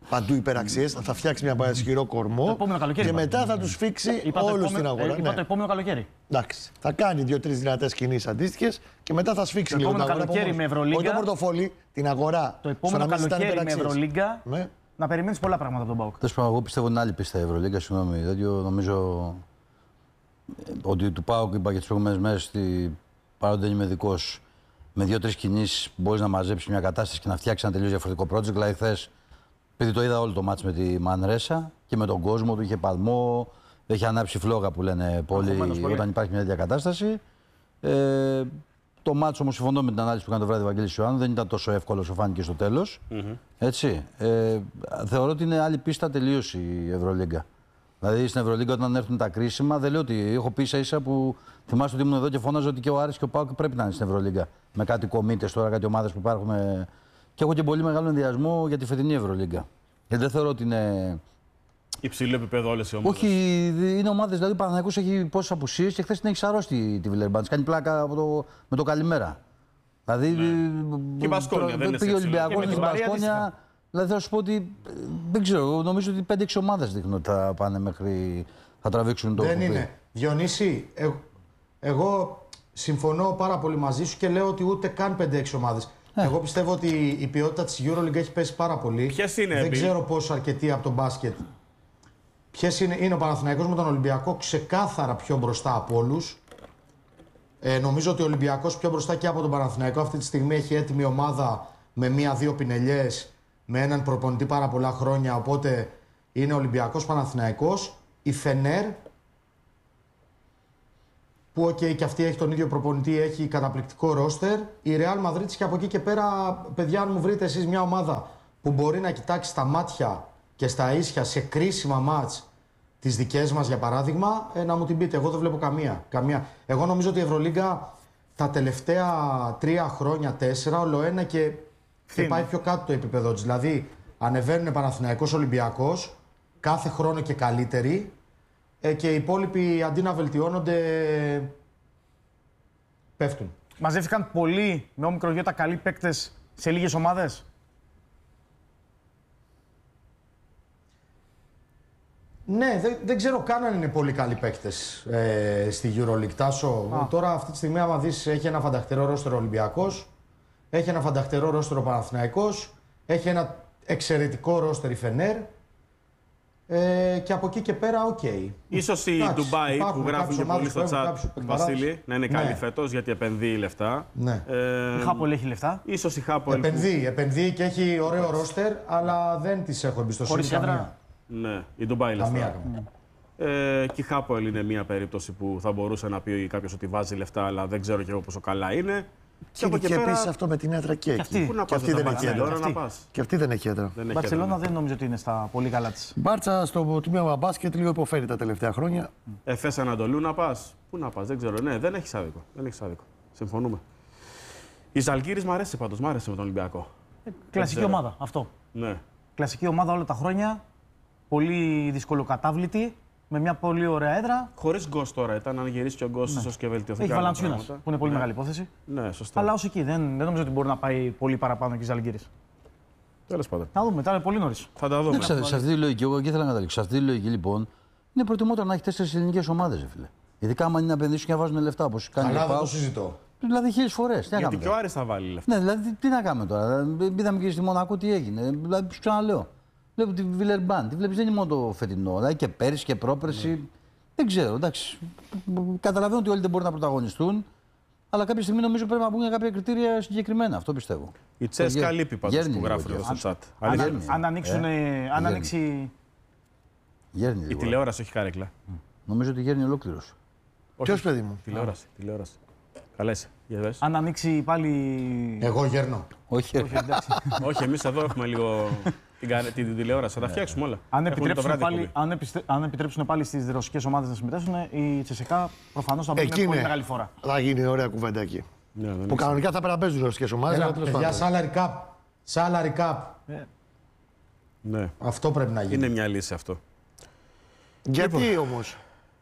S3: παντού υπεραξίες, θα φτιάξει μια ισχυρό κορμό και μετά θα τους φίξει όλους στην αγορά.
S2: Είπα το επόμενο καλοκαίρι.
S3: Εντάξει. Θα κάνει 2-3 δυνατές κινήσεις αντίστοιχες και μετά θα σφίξει λίγο την αγορά.
S2: Καλοκαίρι με Ευρωλίγκα.
S3: Όχι το πορτοφόλι, την αγορά.
S2: Το επόμενο καλοκαίρι με Ευρωλίγκα.
S3: Ναι.
S2: Να περιμένεις πολλά πράγματα από τον ΠΑΟΚ.
S5: Τέλος πάντων, εγώ πιστεύω είναι άλλη πίστα η Ευρωλίγκα. Συγγνώμη, νομίζω ότι του ΠΑΟΚ είπα και τις προηγούμενες μέρες ότι παρότι δεν είμαι ειδικός, με 2-3 κινήσεις μπορείς να μαζέψεις μια κατάσταση και να φτιάξεις ένα τελείως διαφορετικό project. Δηλαδή, χθες, επειδή το είδα όλο το μάτς με τη Μανρέσα και με τον κόσμο του, είχε παλμό, είχε ανάψει φλόγα που λένε πολλοί όταν υπάρχει μια τέτοια κατάσταση. Το μάτς όμως, συμφωνώ με την ανάλυση που έκανε το βράδυ ο Βαγγέλης Ιωάννου, δεν ήταν τόσο εύκολο όσο φάνηκε στο τέλος. Έτσι. Θεωρώ ότι είναι άλλη πίστα τελείως η Ευρωλίγκα. Δηλαδή στην Ευρωλίγκα όταν έρθουν τα κρίσιμα, δεν λέω ότι έχω πει ίσα-ίσα που θυμάστε ότι ήμουν εδώ και φώναζα ότι και ο Άρης και ο ΠΑΟΚ πρέπει να είναι στην Ευρωλίγκα. Με κάτι κομίτες τώρα, κάτι ομάδες που υπάρχουν. Και έχω και πολύ μεγάλο ενδιασμό για τη φετινή Ευρωλίγκα. Γιατί δεν θεωρώ ότι είναι.
S1: Υψηλό επίπεδο όλες οι ομάδες.
S5: Όχι, είναι ομάδες. Δηλαδή ο Παναθηναϊκός έχει πόσες απουσίες και χθες την έχει σαρώσει τη Βιλερμπάν. Κάνει πλάκα με το καλημέρα. Δηλαδή.
S1: Και η Μπασκόνια δεν είναι.
S5: Πήγε ο Ολυμπιακός στην Μπασκόνια. Δηλαδή θα σου πω ότι δεν ξέρω, νομίζω ότι 5-6 ομάδες δείχνουν ότι θα πάνε μέχρι. Θα τραβήξουν το.
S4: Δεν είναι. Διονύση, εγώ συμφωνώ πάρα πολύ μαζί σου και λέω ότι ούτε καν 5-6 ομάδες. Εγώ πιστεύω ότι η ποιότητα της EuroLeague έχει πέσει πάρα πολύ.
S1: Ποιες είναι,
S4: δεν ξέρω πόσο αρκετοί από τον μπάσκετ. Ποιες είναι ο Παναθηναϊκός με τον Ολυμπιακό ξεκάθαρα πιο μπροστά από όλους. Νομίζω ότι ο Ολυμπιακός πιο μπροστά και από τον Παναθηναϊκό αυτή τη στιγμή έχει έτοιμη ομάδα με 1-2 πινελιές, με έναν προπονητή πάρα πολλά χρόνια. Οπότε είναι Ολυμπιακός Παναθηναϊκός. Η Φενέρ, που και αυτή έχει τον ίδιο προπονητή, έχει καταπληκτικό ρόστερ. Η Real Madrid και από εκεί και πέρα, παιδιά, αν μου βρείτε εσείς μια ομάδα που μπορεί να κοιτάξει στα μάτια και στα ίσια σε κρίσιμα μάτς τις δικές μας, για παράδειγμα, να μου την πείτε. Εγώ δεν βλέπω καμία. Εγώ νομίζω ότι η Ευρωλίγκα τα τελευταία 3 χρόνια, 4, ολοένα και πάει πιο κάτω το επίπεδο της. Δηλαδή, ανεβαίνουν Παναθηναϊκός, Ολυμπιακός, κάθε χρόνο και καλύτεροι. Και οι υπόλοιποι αντί να βελτιώνονται, πέφτουν.
S2: Μαζεύτηκαν πολλοί με όμικρο γιώτα καλοί παίκτες σε λίγες ομάδες.
S4: Ναι, δεν ξέρω καν αν είναι πολύ καλοί παίκτες στη EuroLeague. Τάσο, τώρα αυτή τη στιγμή άμα δεις, έχει ένα φανταχτερό ρόστερο Ολυμπιακός, έχει ένα φανταχτερό ρόστερο Παναθηναϊκός, έχει ένα εξαιρετικό ρόστερο η Φενέρ. Και από εκεί και πέρα, οκ.
S1: Ίσως η Ντουμπάι που γράφουν και πολύ στο chat, Βασίλη, να είναι καλή φέτος γιατί επενδύει λεφτά.
S3: Ναι.
S2: Η Χάπολ έχει λεφτά.
S1: Ίσως η Χάπολ.
S4: Επενδύει και έχει ωραίο ρόστερ, αλλά δεν της έχω εμπιστοσύνη.
S2: Χωρίς έδρα.
S1: Ναι, η Ντουμπάι λεφτά.
S4: Καμία.
S1: Και η Χάπολ είναι μια περίπτωση που θα μπορούσε να πει κάποιος ότι βάζει λεφτά, αλλά δεν ξέρω και εγώ πόσο καλά είναι.
S3: Και επίσης αυτό με την έδρα και εκεί.
S1: Πού να πας,
S3: αυτή δεν έχει έδρα.
S1: να πας.
S3: Και αυτή δεν έχει έδρα.
S2: Η Μπαρσελόνα δεν νομίζω ότι είναι στα πολύ καλά της.
S3: Η Μπάρτσα στο τμήμα μπάσκετ λίγο υποφέρει τα τελευταία χρόνια.
S1: Εφές Ανατολού να πας. Πού να πας, δεν ξέρω. Ναι, δεν έχει άδικο. Συμφωνούμε. Η Ζαλγκίρις μ' αρέσει πάντως, μ' άρεσε με τον Ολυμπιακό.
S2: Κλασική ομάδα, αυτό.
S1: Ναι.
S2: Κλασική ομάδα όλα τα χρόνια. Πολύ δυσκολοκατάβλητη. Με μια πολύ ωραία έδρα.
S1: Χωρίς γκος τώρα ήταν, αν γυρίσει και ο γκος, ίσως και βελτιωθεί.
S2: Έχει Βαλαντσιούνας, που είναι πολύ μεγάλη υπόθεση.
S1: Ναι, σωστά.
S2: Αλλά ως εκεί δεν νομίζω ότι μπορεί να πάει πολύ παραπάνω και η Ζαλγκίρις.
S1: Τέλος πάντων.
S2: Να δούμε, τώρα είναι πολύ νωρίς.
S1: Θα τα δούμε.
S5: Σε αυτή τη λογική, εγώ εκεί ήθελα να καταλήξω. Σε αυτή τη λογική λοιπόν, είναι προτιμότερο να έχει 4 ελληνικές ομάδες, φίλε. Ειδικά άμα είναι να επενδύσουν και να βάζουν λεφτά όπως κάνει
S4: Αλλά
S5: ο
S4: δεν το
S5: ΠΑΟΚ.
S4: συζητώ.
S5: Δηλαδή 1000 φορές.
S1: Γιατί και ο Άρης θα βάλει λεφτά.
S5: Ναι, δηλαδή τι να κάνουμε τώρα. Είδαμε και στη Μονακό τι έγινε. Δηλαδή, σου ξαναλέω. Βλέπω τη Βιλερμπάν. Τη βλέπεις δεν είναι μόνο το φετινό. Δηλαδή και πέρυσι και πρόπερσι. Δεν ξέρω. Εντάξει. Καταλαβαίνω ότι όλοι δεν μπορούν να πρωταγωνιστούν. Αλλά κάποια στιγμή νομίζω πρέπει να μπουν κάποια κριτήρια συγκεκριμένα. Αυτό πιστεύω.
S1: Η Τσέσκα λείπει πάντως που γράφουν εδώ στο chat.
S2: Αν ανοίξει.
S1: Η τηλεόραση έχει κάρεκλα.
S5: Νομίζω ότι γέρνει ολόκληρος.
S3: Ποιος, παιδί μου?
S1: Τηλεόραση. Καλά είσαι. Για δες.
S2: Αν ανοίξει πάλι.
S4: Εγώ γέρνω.
S5: Όχι.
S1: Όχι, εμείς εδώ έχουμε λίγο την τηλεόραση. Θα τα φτιάξουμε όλα.
S2: Αν επιτρέψουν πάλι στις ρωσικές ομάδες να συμμετέσχουν, η Τσεσεκά προφανώς θα μπει με πολύ μεγάλη φορά.
S3: Θα γίνει ωραία κουβέντα εκεί. Που κανονικά θα πρέπει να παίζουν ρωσικές ομάδες.
S4: Για salary cap.
S1: Ναι.
S4: Αυτό πρέπει να γίνει.
S1: Είναι μια λύση αυτό.
S3: Γιατί όμως?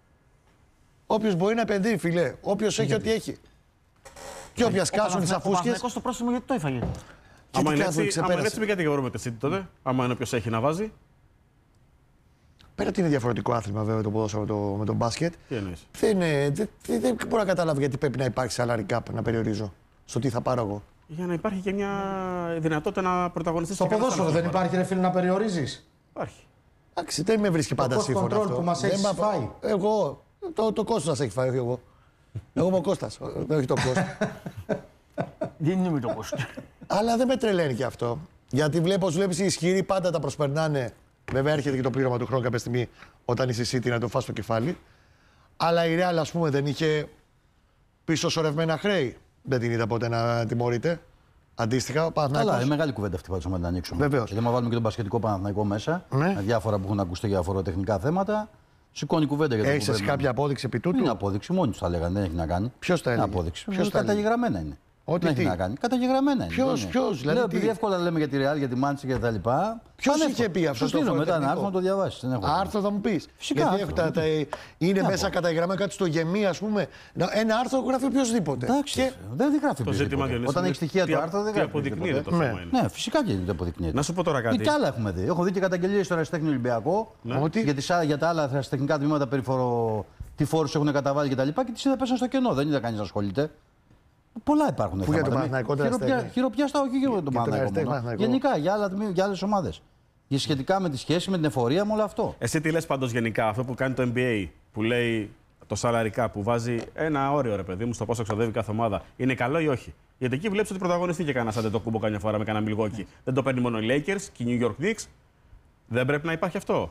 S3: Όποιος μπορεί να επενδύει, φιλέ. Όποιος έχει ό,τι έχει. Και όποια σκάσουν τις αφούσκες.
S2: Ο Παναθηναϊκός το πρόστιμο γιατί το έφαγε.
S1: Άμα είναι έτσι, μην κατηγορούμε τη City τότε. Άμα είναι όποιος έχει να βάζει.
S3: Πέρα ότι είναι διαφορετικό άθλημα βέβαια το ποδόσφαιρο με το μπάσκετ.
S1: Τι εννοείς?
S3: Δεν μπορώ να καταλάβω γιατί πρέπει να υπάρχει salary cap να περιορίζω στο τι θα πάρω εγώ.
S1: Για να υπάρχει και μια δυνατότητα να πρωταγωνιστείς.
S4: Στο ποδόσφαιρο δεν υπάρχει, ρε φίλε, να περιορίζεις?
S1: Υπάρχει.
S3: Εντάξει, δεν με βρίσκει πάντα σύμφωνο.
S4: Το cost control που μας έχεις φάει.
S3: Εγώ, το Κώστας σας έχει φάει, όχι εγώ. Εγώ είμαι ο Κώστας, όχι το Κώστα.
S2: Δεν είμαι το Κώστα.
S3: Αλλά δεν με τρελαίνει και αυτό. Γιατί βλέπεις οι ισχυροί πάντα τα προσπερνάνε. Βέβαια έρχεται και το πλήρωμα του χρόνου κάποια στιγμή όταν είσαι City να το φας στο κεφάλι. Αλλά η Real, ας πούμε, δεν είχε πίσω σωρευμένα χρέη. Δεν την είδα ποτέ να τιμωρείται. Αντίστοιχα, ο Παναθηναϊκός.
S5: Αλλά είναι μεγάλη κουβέντα αυτή πάντως να την ανοίξουμε.
S3: Βεβαίως.
S5: Γιατί άμα βάλουμε και τον μπασκετικό Παναθηναϊκό μέσα,
S3: Ναι.
S5: με διάφορα που έχουν ακουστεί για αφοροτεχνικά θέματα, σηκώνει κουβέντα για το
S3: Έχεις εσύ κάποια απόδειξη επί τούτου?
S5: Είναι απόδειξη, μόνοι του τα λέγανε, δεν έχει να κάνει.
S3: Ποιος τα έλεγε?
S5: Απόδειξη.
S3: Ποιος τα έλεγε?
S5: Καταγεγραμμένα είναι.
S3: Ότι
S5: δεν
S3: τι?
S5: έχει να κάνει. Καταγεγραμμένα είναι.
S3: Ποιος, δηλαδή.
S5: Λέω, επειδή εύκολα λέμε για τη Real, για τη Manchester και τα λοιπά.
S3: Ποιος είχε πει αυτό?
S5: Στο στείλω μετά ένα άρθρο να το διαβάσει.
S3: Άρθρο θα μου πει.
S5: Φυσικά.
S3: Γιατί είναι μέσα καταγεγραμμένο κάτι στο γεμί, ας πούμε. Ένα άρθρο γράφει οποιοδήποτε.
S5: Εντάξει. Δεν γράφει
S1: Το ζήτημα είναι
S5: όταν έχει στοιχεία το άρθρο δεν
S1: τι
S5: γράφει.
S1: αποδεικνύεται το
S3: Ναι.
S1: θέμα είναι.
S5: Ναι, φυσικά και δεν αποδεικνύεται.
S1: Να σου πω τώρα κάτι.
S5: Κι άλλα έχουμε δει. Έχω δει και καταγγελίες στο Ερασιτέχνη Ολυμπιακό
S3: Ότι?
S5: για τα άλλα ερασιτεχνικά τμήματα τι φόρους έχουν καταβάλει κτλ. Και τις είδα πέσαν στο κενό. Δεν είδα κανείς να ασχολείται. Πολλά υπάρχουν.
S3: Πού για τον Παναθηναϊκό,
S5: χειροπιάστα, όχι για τον Παναθηναϊκό. Γενικά για άλλες ομάδες. Για σχετικά με τη σχέση, με την εφορία, με όλο αυτό.
S1: Εσύ τι λες πάντως γενικά, αυτό που κάνει το NBA, που λέει το salary cap, που βάζει ένα όριο, ρε παιδί μου, στο πόσο ξοδεύει κάθε ομάδα, είναι καλό ή όχι? Γιατί εκεί βλέπεις ότι πρωταγωνιστεί και κανένα Αντετοκούμπο καμιά φορά με κανένα Milwaukee. Δεν το παίρνει μόνο οι Lakers και οι New York Knicks. Δεν πρέπει να υπάρχει αυτό?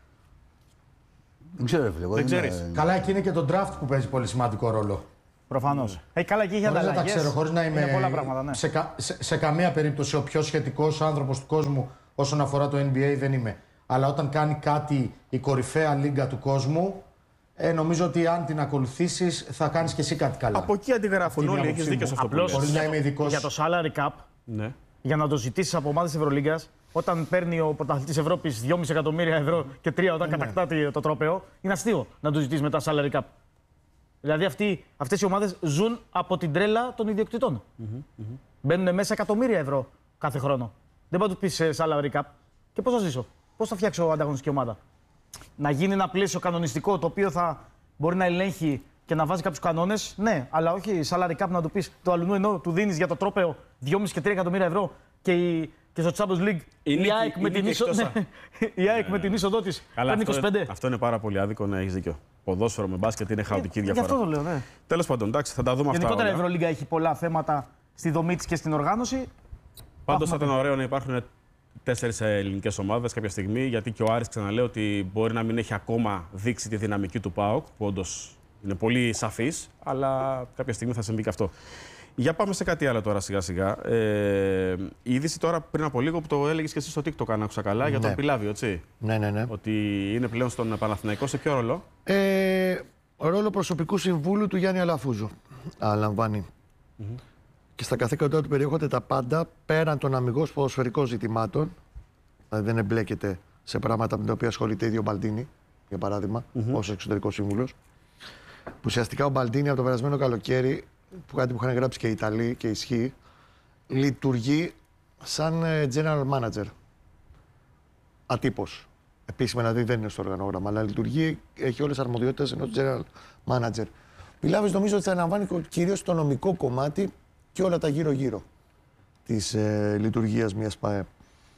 S5: Δεν ξέρω, φίλε.
S1: Δεν ξέρεις.
S4: Καλά, εκεί είναι και το draft που παίζει πολύ σημαντικό ρόλο.
S2: Προφανώς. Καλά, εκεί είχε
S4: Χωρίς να
S2: ανταλλαγές.
S4: τα ξέρω, χωρίς να είμαι
S2: Είναι πολλά πράγματα, ναι.
S4: σε καμία περίπτωση ο πιο σχετικός άνθρωπος του κόσμου όσον αφορά το NBA δεν είμαι. Αλλά όταν κάνει κάτι η κορυφαία λίγκα του κόσμου, νομίζω ότι αν την ακολουθήσεις θα κάνεις και εσύ κάτι καλά.
S1: Από εκεί αντιγράφουν όλοι, έχεις δίκιο σε αυτό που
S2: Απλώς
S1: λες.
S4: Χωρίς να είμαι ειδικός.
S2: Για το salary cap,
S1: Ναι.
S2: για να το ζητήσεις από ομάδες της Ευρωλίγκας, όταν παίρνει ο πρωταθλητής Ευρώπης 2,5 εκατομμύρια ευρώ και 3 όταν κατακτά το τρόπαιο, είναι αστείο να το ζητήσεις μετά salary cap. Δηλαδή αυτές οι ομάδες ζουν από την τρέλα των ιδιοκτητών. Μπαίνουν μέσα εκατομμύρια ευρώ κάθε χρόνο. Δεν μπορεί να του πεις salary cap. Και πώς θα ζήσω, πώς θα φτιάξω ανταγωνιστική ομάδα? Να γίνει ένα πλαίσιο κανονιστικό το οποίο θα μπορεί να ελέγχει και να βάζει κάποιους κανόνες, ναι, αλλά όχι salary cap να του πεις το αλλού ενώ του δίνεις για το τρόπαιο 2,5 και 3 εκατομμύρια ευρώ και στο Champions League η ΑΕΚ με την είσοδό της παίρνει 25.
S1: Αυτό είναι πάρα πολύ άδικο, ναι, έχεις δίκιο. Ποδόσφαιρο με μπάσκετ είναι χαοτική διαφορά.
S2: Γι' αυτό το λέω, ναι.
S1: Τέλος πάντων, εντάξει, θα τα δούμε αυτά.
S2: Γενικότερα η
S1: όλα.
S2: Ευρωλίγκα έχει πολλά θέματα στη δομή της και στην οργάνωση.
S1: Πάντως θα ήταν ωραίο να υπάρχουν 4 ελληνικές ομάδες κάποια στιγμή, γιατί και ο Άρης, ξαναλέω, ότι μπορεί να μην έχει ακόμα δείξει τη δυναμική του ΠΑΟΚ, που όντως είναι πολύ σαφής, αλλά κάποια στιγμή θα συμβεί και αυτό. Για πάμε σε κάτι άλλο τώρα σιγά-σιγά. Η είδηση τώρα πριν από λίγο που το έλεγες και εσύ στο TikTok, αν άκουσα καλά, για τον Πιλάβιο, έτσι.
S3: Ναι.
S1: Ότι είναι πλέον στον Παναθηναϊκό. Σε ποιο ρόλο?
S3: Ρόλο προσωπικού συμβούλου του Γιάννη Αλαφούζου αναλαμβάνει. Και στα καθήκοντά του περιέχονται τα πάντα πέραν των αμιγώς ποδοσφαιρικών ζητημάτων. Δηλαδή δεν εμπλέκεται σε πράγματα με τα οποία ασχολείται ήδη ο Μπαλντίνη, για παράδειγμα, ως εξωτερικός σύμβουλος. Που ουσιαστικά ο Μπαλντίνη από το περασμένο καλοκαίρι, που κάτι που είχαν γράψει και οι Ιταλοί και ισχύει, λειτουργεί σαν general manager. Ατύπως. Επίσημα δηλαδή δεν είναι στο οργανόγραμμα, αλλά λειτουργεί, έχει όλες τις αρμοδιότητες ενός general manager. Πιλάβης νομίζω ότι θα αναλαμβάνει κυρίως το νομικό κομμάτι και όλα τα γύρω-γύρω της λειτουργίας μιας ΠΑΕ.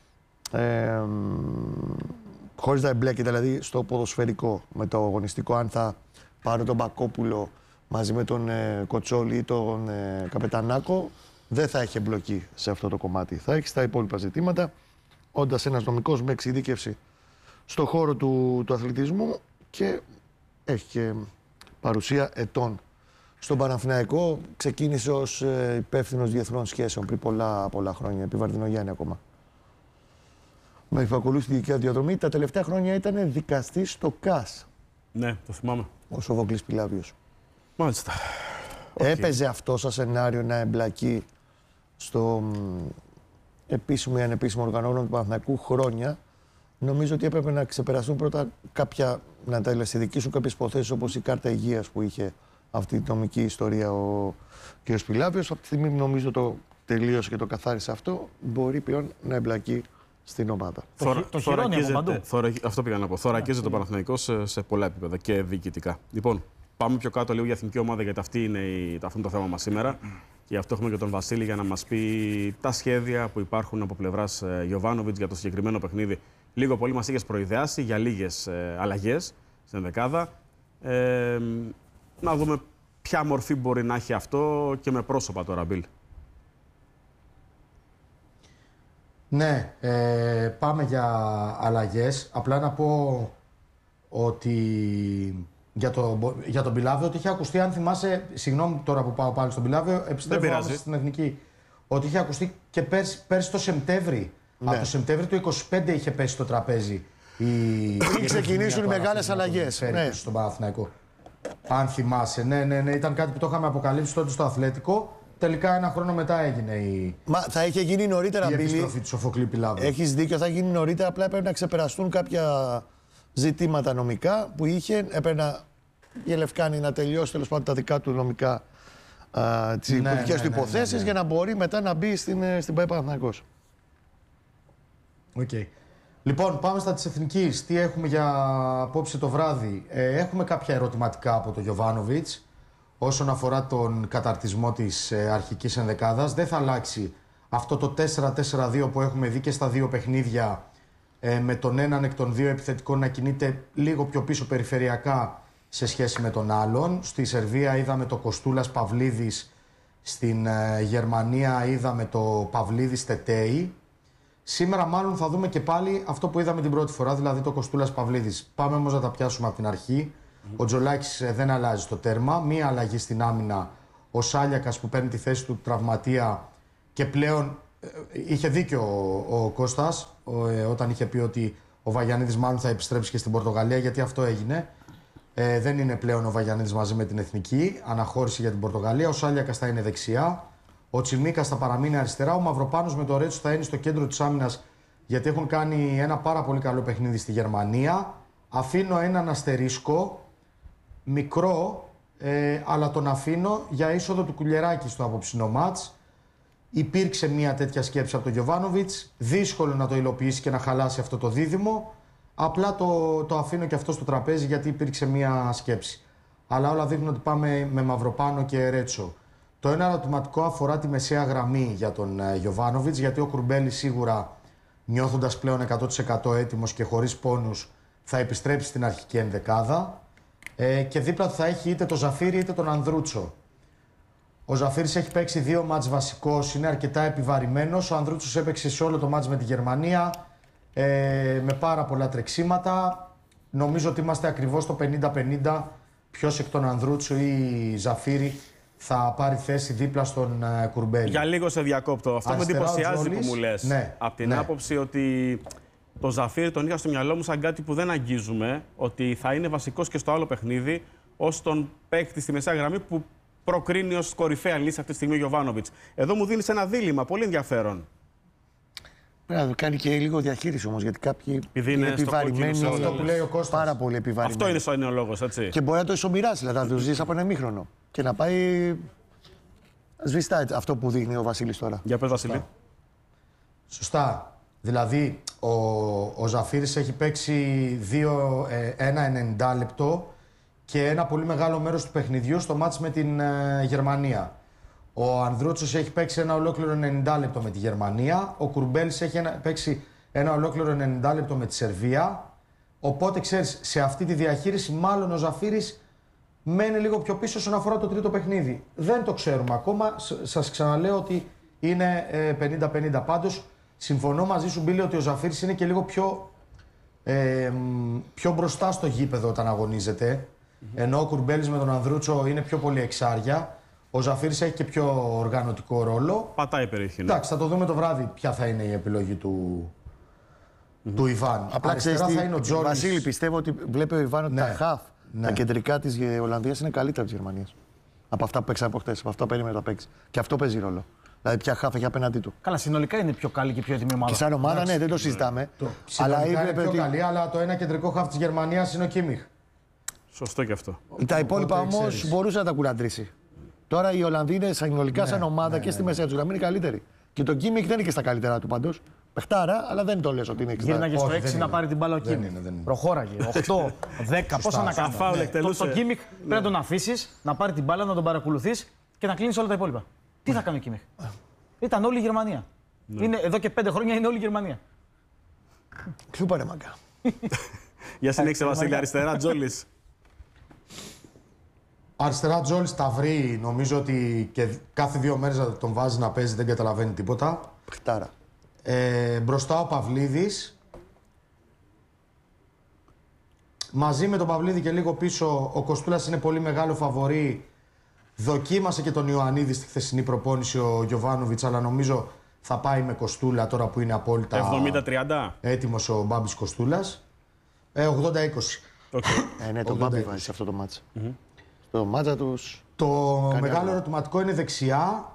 S3: Χωρίς να εμπλέκεται δηλαδή στο ποδοσφαιρικό, με το αγωνιστικό, αν θα πάρω τον Μπακόπουλο μαζί με τον Κοτσόλη ή τον Καπετανάκο, δεν θα έχει εμπλοκή σε αυτό το κομμάτι. Θα έχει στα υπόλοιπα ζητήματα, όντας ένας νομικός με εξειδίκευση στον χώρο του αθλητισμού και έχει και παρουσία ετών. Στον Παναθηναϊκό ξεκίνησε ως υπεύθυνος διεθνών σχέσεων πριν πολλά χρόνια, επί Βαρδινογιάννη ακόμα. Με υπακολούθη τη δικαία διαδρομή. Τα τελευταία χρόνια ήταν δικαστής στο ΚΑΣ.
S1: Ναι, το θυμάμαι.
S3: Ο Σοφόκλης Πιλάβιος.
S1: Μάλιστα.
S3: Έπαιζε αυτό σαν σενάριο να εμπλακεί στο επίσημο ή ανεπίσημο οργανόγραμμα του Παναθηναϊκού χρόνια. Νομίζω ότι έπρεπε να ξεπεραστούν πρώτα να τα ελευθερικήσουν κάποιες υποθέσεις όπως η κάρτα υγείας που είχε αυτή τη νομική ιστορία ο κ. Πιλάβιος. Από τη στιγμή νομίζω τελείωσε και το καθάρισε αυτό, μπορεί πλέον να εμπλακεί στην ομάδα.
S2: Το χειρώνει από παντού.
S1: Αυτό πήγα να πω. Θωρακίζεται το Παναθηναϊκός σε πολλά επίπεδα και διοικητικά. Λοιπόν, πάμε πιο κάτω λίγο για εθνική ομάδα, γιατί αυτό είναι το θέμα μας σήμερα. Και γι' αυτό έχουμε και τον Βασίλη για να μας πει τα σχέδια που υπάρχουν από πλευράς Γιοβάνοβιτς για το συγκεκριμένο παιχνίδι. Λίγο πολύ μας είχες προειδεάσει για λίγες αλλαγές στην ενδεκάδα. Να δούμε ποια μορφή μπορεί να έχει αυτό και με πρόσωπα τώρα, Μπιλ.
S4: Ναι, πάμε για αλλαγές. Απλά να πω ότι για τον Πιλάβιο ότι είχε ακουστεί, αν θυμάσαι, συγγνώμη τώρα που πάω πάλι στον Πιλάβιο, επιστρέφω στην Εθνική, ότι είχε ακουστεί και πέρσι το Σεπτέμβρη. Ναι. Από το Σεπτέμβρη του 2025 είχε πέσει στο τραπέζι
S3: πριν ξεκινήσουν οι μεγάλες αλλαγές.
S4: Ναι. Στον Παναθηναϊκό. Αν θυμάσαι, ναι, ήταν κάτι που το είχαμε αποκαλύψει τότε στο Αθλέτικο. Τελικά ένα χρόνο μετά έγινε
S3: Μα θα είχε γίνει νωρίτερα,
S4: η επιστροφή του Σοφοκλή Πιλάβου.
S3: Έχεις δίκιο, θα γίνει νωρίτερα. Απλά έπρεπε να ξεπεραστούν κάποια ζητήματα νομικά που έπαιρνα η Ελευκάνη να τελειώσει τέλος πάντων τα δικά του νομικά τις υπουργικές του υποθέσεις για να μπορεί μετά να μπει στην ΠΑΕ Παναθηναϊκός.
S4: Okay. Λοιπόν, πάμε στα της Εθνικής. Τι έχουμε για απόψε το βράδυ. Έχουμε κάποια ερωτηματικά από τον Γιοβάνοβιτς όσον αφορά τον καταρτισμό της αρχικής ενδεκάδας. Δεν θα αλλάξει αυτό το 4-4-2 που έχουμε δει και στα δύο παιχνίδια, με τον έναν εκ των δύο επιθετικών να κινείται λίγο πιο πίσω περιφερειακά σε σχέση με τον άλλον. Στη Σερβία είδαμε το Κοστούλας Παυλίδης, στην Γερμανία είδαμε το Παυλίδης Τετέι. Σήμερα μάλλον θα δούμε και πάλι αυτό που είδαμε την πρώτη φορά, δηλαδή το Κοστούλας Παυλίδης. Πάμε όμως να τα πιάσουμε από την αρχή. Ο Τζολάκης δεν αλλάζει το τέρμα. Μία αλλαγή στην άμυνα. Ο Σάλιακας που παίρνει τη θέση του τραυματία και πλέον είχε δίκιο ο Κώστας όταν είχε πει ότι ο Βαγιανίδης μάλλον θα επιστρέψει και στην Πορτογαλία, γιατί αυτό έγινε. Δεν είναι πλέον ο Βαγιανίδης μαζί με την Εθνική. Αναχώρηση για την Πορτογαλία. Ο Σάλιακας θα είναι δεξιά. Ο Τσιμίκας θα παραμείνει αριστερά. Ο Μαυροπάνος με το Ρέτσο θα είναι στο κέντρο της άμυνας, γιατί έχουν κάνει ένα πάρα πολύ καλό παιχνίδι στη Γερμανία. Αφήνω έναν αστερίσκο, μικρό, αλλά τον αφήνω για είσοδο του Κουλιεράκη στο απόψινό μάτς. Υπήρξε μια τέτοια σκέψη από τον Γιοβάνοβιτς. Δύσκολο να το υλοποιήσει και να χαλάσει αυτό το δίδυμο. Απλά το αφήνω και αυτό στο τραπέζι, γιατί υπήρξε μια σκέψη. Αλλά όλα δείχνουν ότι πάμε με Μαυροπάνο και Ρέτσο. Το ένα ερωτηματικό αφορά τη μεσαία γραμμή για τον Γιοβάνοβιτς, γιατί ο Κουρμπέλης σίγουρα, νιώθοντας πλέον 100% έτοιμος και χωρίς πόνους, θα επιστρέψει στην αρχική ενδεκάδα. Και δίπλα του θα έχει είτε τον Ζαφίρι είτε τον Ανδρούτσο. Ο Ζαφίρης έχει παίξει 2 μάτς βασικός, είναι αρκετά επιβαρημένος. Ο Ανδρούτσος έπαιξε σε όλο το μάτς με τη Γερμανία, με πάρα πολλά τρεξίματα. Νομίζω ότι είμαστε ακριβώς στο 50-50. Ποιος εκ των Ανδρούτσο ή Ζαφίρι θα πάρει θέση δίπλα στον Κουρμπέλη.
S1: Για λίγο σε διακόπτω. Αυτό με εντυπωσιάζει που μου λες.
S4: Ναι,
S1: από την άποψη ότι το Ζαφίρι τον είχα στο μυαλό μου σαν κάτι που δεν αγγίζουμε, ότι θα είναι βασικός και στο άλλο παιχνίδι, ως τον παίκτη στη μεσαία γραμμή που προκρίνει ως κορυφαία λύση αυτή τη στιγμή ο Γιοβάνοβιτς. Εδώ μου δίνεις ένα δίλημμα πολύ ενδιαφέρον.
S3: Πρέπει να κάνει και λίγο διαχείριση όμως, γιατί κάποιοι είναι επιβαρημένοι.
S4: Αυτό που λέει ο Κώστας.
S3: Πάρα πολύ επιβαρημένοι.
S1: Αυτό είναι ο λόγος, έτσι.
S3: Και μπορεί να το ισομοιράσει, δηλαδή να το ζήσει από ένα ημίχρονο και να πάει. Σβηστά αυτό που δείχνει ο Βασίλης τώρα.
S1: Για πες, Βασίλη.
S4: Σωστά. Δηλαδή, ο Ζαφίρης έχει παίξει ένα 90 λεπτό και ένα πολύ μεγάλο μέρος του παιχνιδιού στο μάτς με την Γερμανία. Ο Ανδρούτσος έχει παίξει ένα ολόκληρο 90 λεπτό με τη Γερμανία. Ο Κουρμπέλης έχει παίξει ένα ολόκληρο 90 λεπτό με τη Σερβία. Οπότε, ξέρεις, σε αυτή τη διαχείριση μάλλον ο Ζαφίρης μένει λίγο πιο πίσω όσον αφορά το τρίτο παιχνίδι. Δεν το ξέρουμε ακόμα. Σας ξαναλέω ότι είναι 50-50. Πάντως, συμφωνώ μαζί σου, Μπίλη, ότι ο Ζαφίρης είναι και λίγο πιο μπροστά στο γήπεδο όταν αγωνίζεται. Ενώ ο Κουρμπέλης με τον Ανδρούτσο είναι πιο πολύ εξάρια. Ο Ζαφίρης έχει και πιο οργανωτικό ρόλο.
S1: Πατάει περιοχή. Ναι.
S4: Εντάξει, θα το δούμε το βράδυ ποια θα είναι η επιλογή του Ιβάν.
S3: Απλά ξέρεις τι, Βασίλη, πιστεύω ότι βλέπει ο Ιβάν ότι τα χαφ, τα κεντρικά της Ολλανδίας είναι καλύτερα από της Γερμανίας. Από αυτά που παίξαμε από χτες, από αυτά που περίμενε να παίξει. Και αυτό παίζει ρόλο. Δηλαδή, ποια χαφ έχει απέναντί του.
S2: Καλά, συνολικά είναι πιο καλή και πιο έτοιμη ομάδα.
S3: Και σαν ομάδα, ναι, δεν το συζητάμε.
S4: Αλλά είναι πιο καλή, αλλά το ένα κεντρικό χαφ της Γερμανίας είναι ο Κίμιχ.
S1: Σωστό και αυτό.
S3: Τα υπόλοιπα όμως μπορούσε να τα κουραντρήσει. Τώρα οι Ολλανδοί είναι συνολικά σαν ομάδα και στη μεσαία του γραμμή είναι καλύτεροι. Και το Κίμιχ δεν είναι και στα καλύτερά του πάντως. Πεχτάρα, αλλά δεν το λες ότι είναι 60.
S2: Γύρναγε στο 6 να πάρει την μπάλα ο Κίμιχ. Προχώραγε. 8, 10, πόσα να κάνει. Το Κίμιχ πρέπει να τον αφήσει, να πάρει την μπάλα, να τον παρακολουθεί και να κλείνει όλα τα υπόλοιπα. Τι θα κάνει ο Κίμιχ. Ήταν όλη η Γερμανία. Εδώ και 5 χρόνια είναι όλη η Γερμανία.
S3: Κλούπα ρε μαγκά.
S1: Για συνέχισε Βασίλη, αριστερά Τζόλης.
S4: Αριστερά Τζόλης τα βρει, νομίζω ότι και κάθε 2 μέρες να τον βάζει να παίζει, δεν καταλαβαίνει τίποτα.
S3: Πεχτάρα.
S4: Μπροστά ο Παυλίδης. Μαζί με τον Παυλίδη και λίγο πίσω ο Κοστούλας είναι πολύ μεγάλο φαβορί. Δοκίμασε και τον Ιωαννίδη στη χθεσινή προπόνηση ο Γιοβάνοβιτς, αλλά νομίζω θα πάει με Κοστούλα τώρα που είναι απόλυτα
S1: 70-30.
S4: έτοιμος ο Μπάμπης Κοστούλας. 80-20.
S3: Ναι, τον Μπάμπη βάζει σε αυτό το μάτσα. Στο μάτσα τους.
S4: Το μεγάλο ερωτηματικό είναι δεξιά.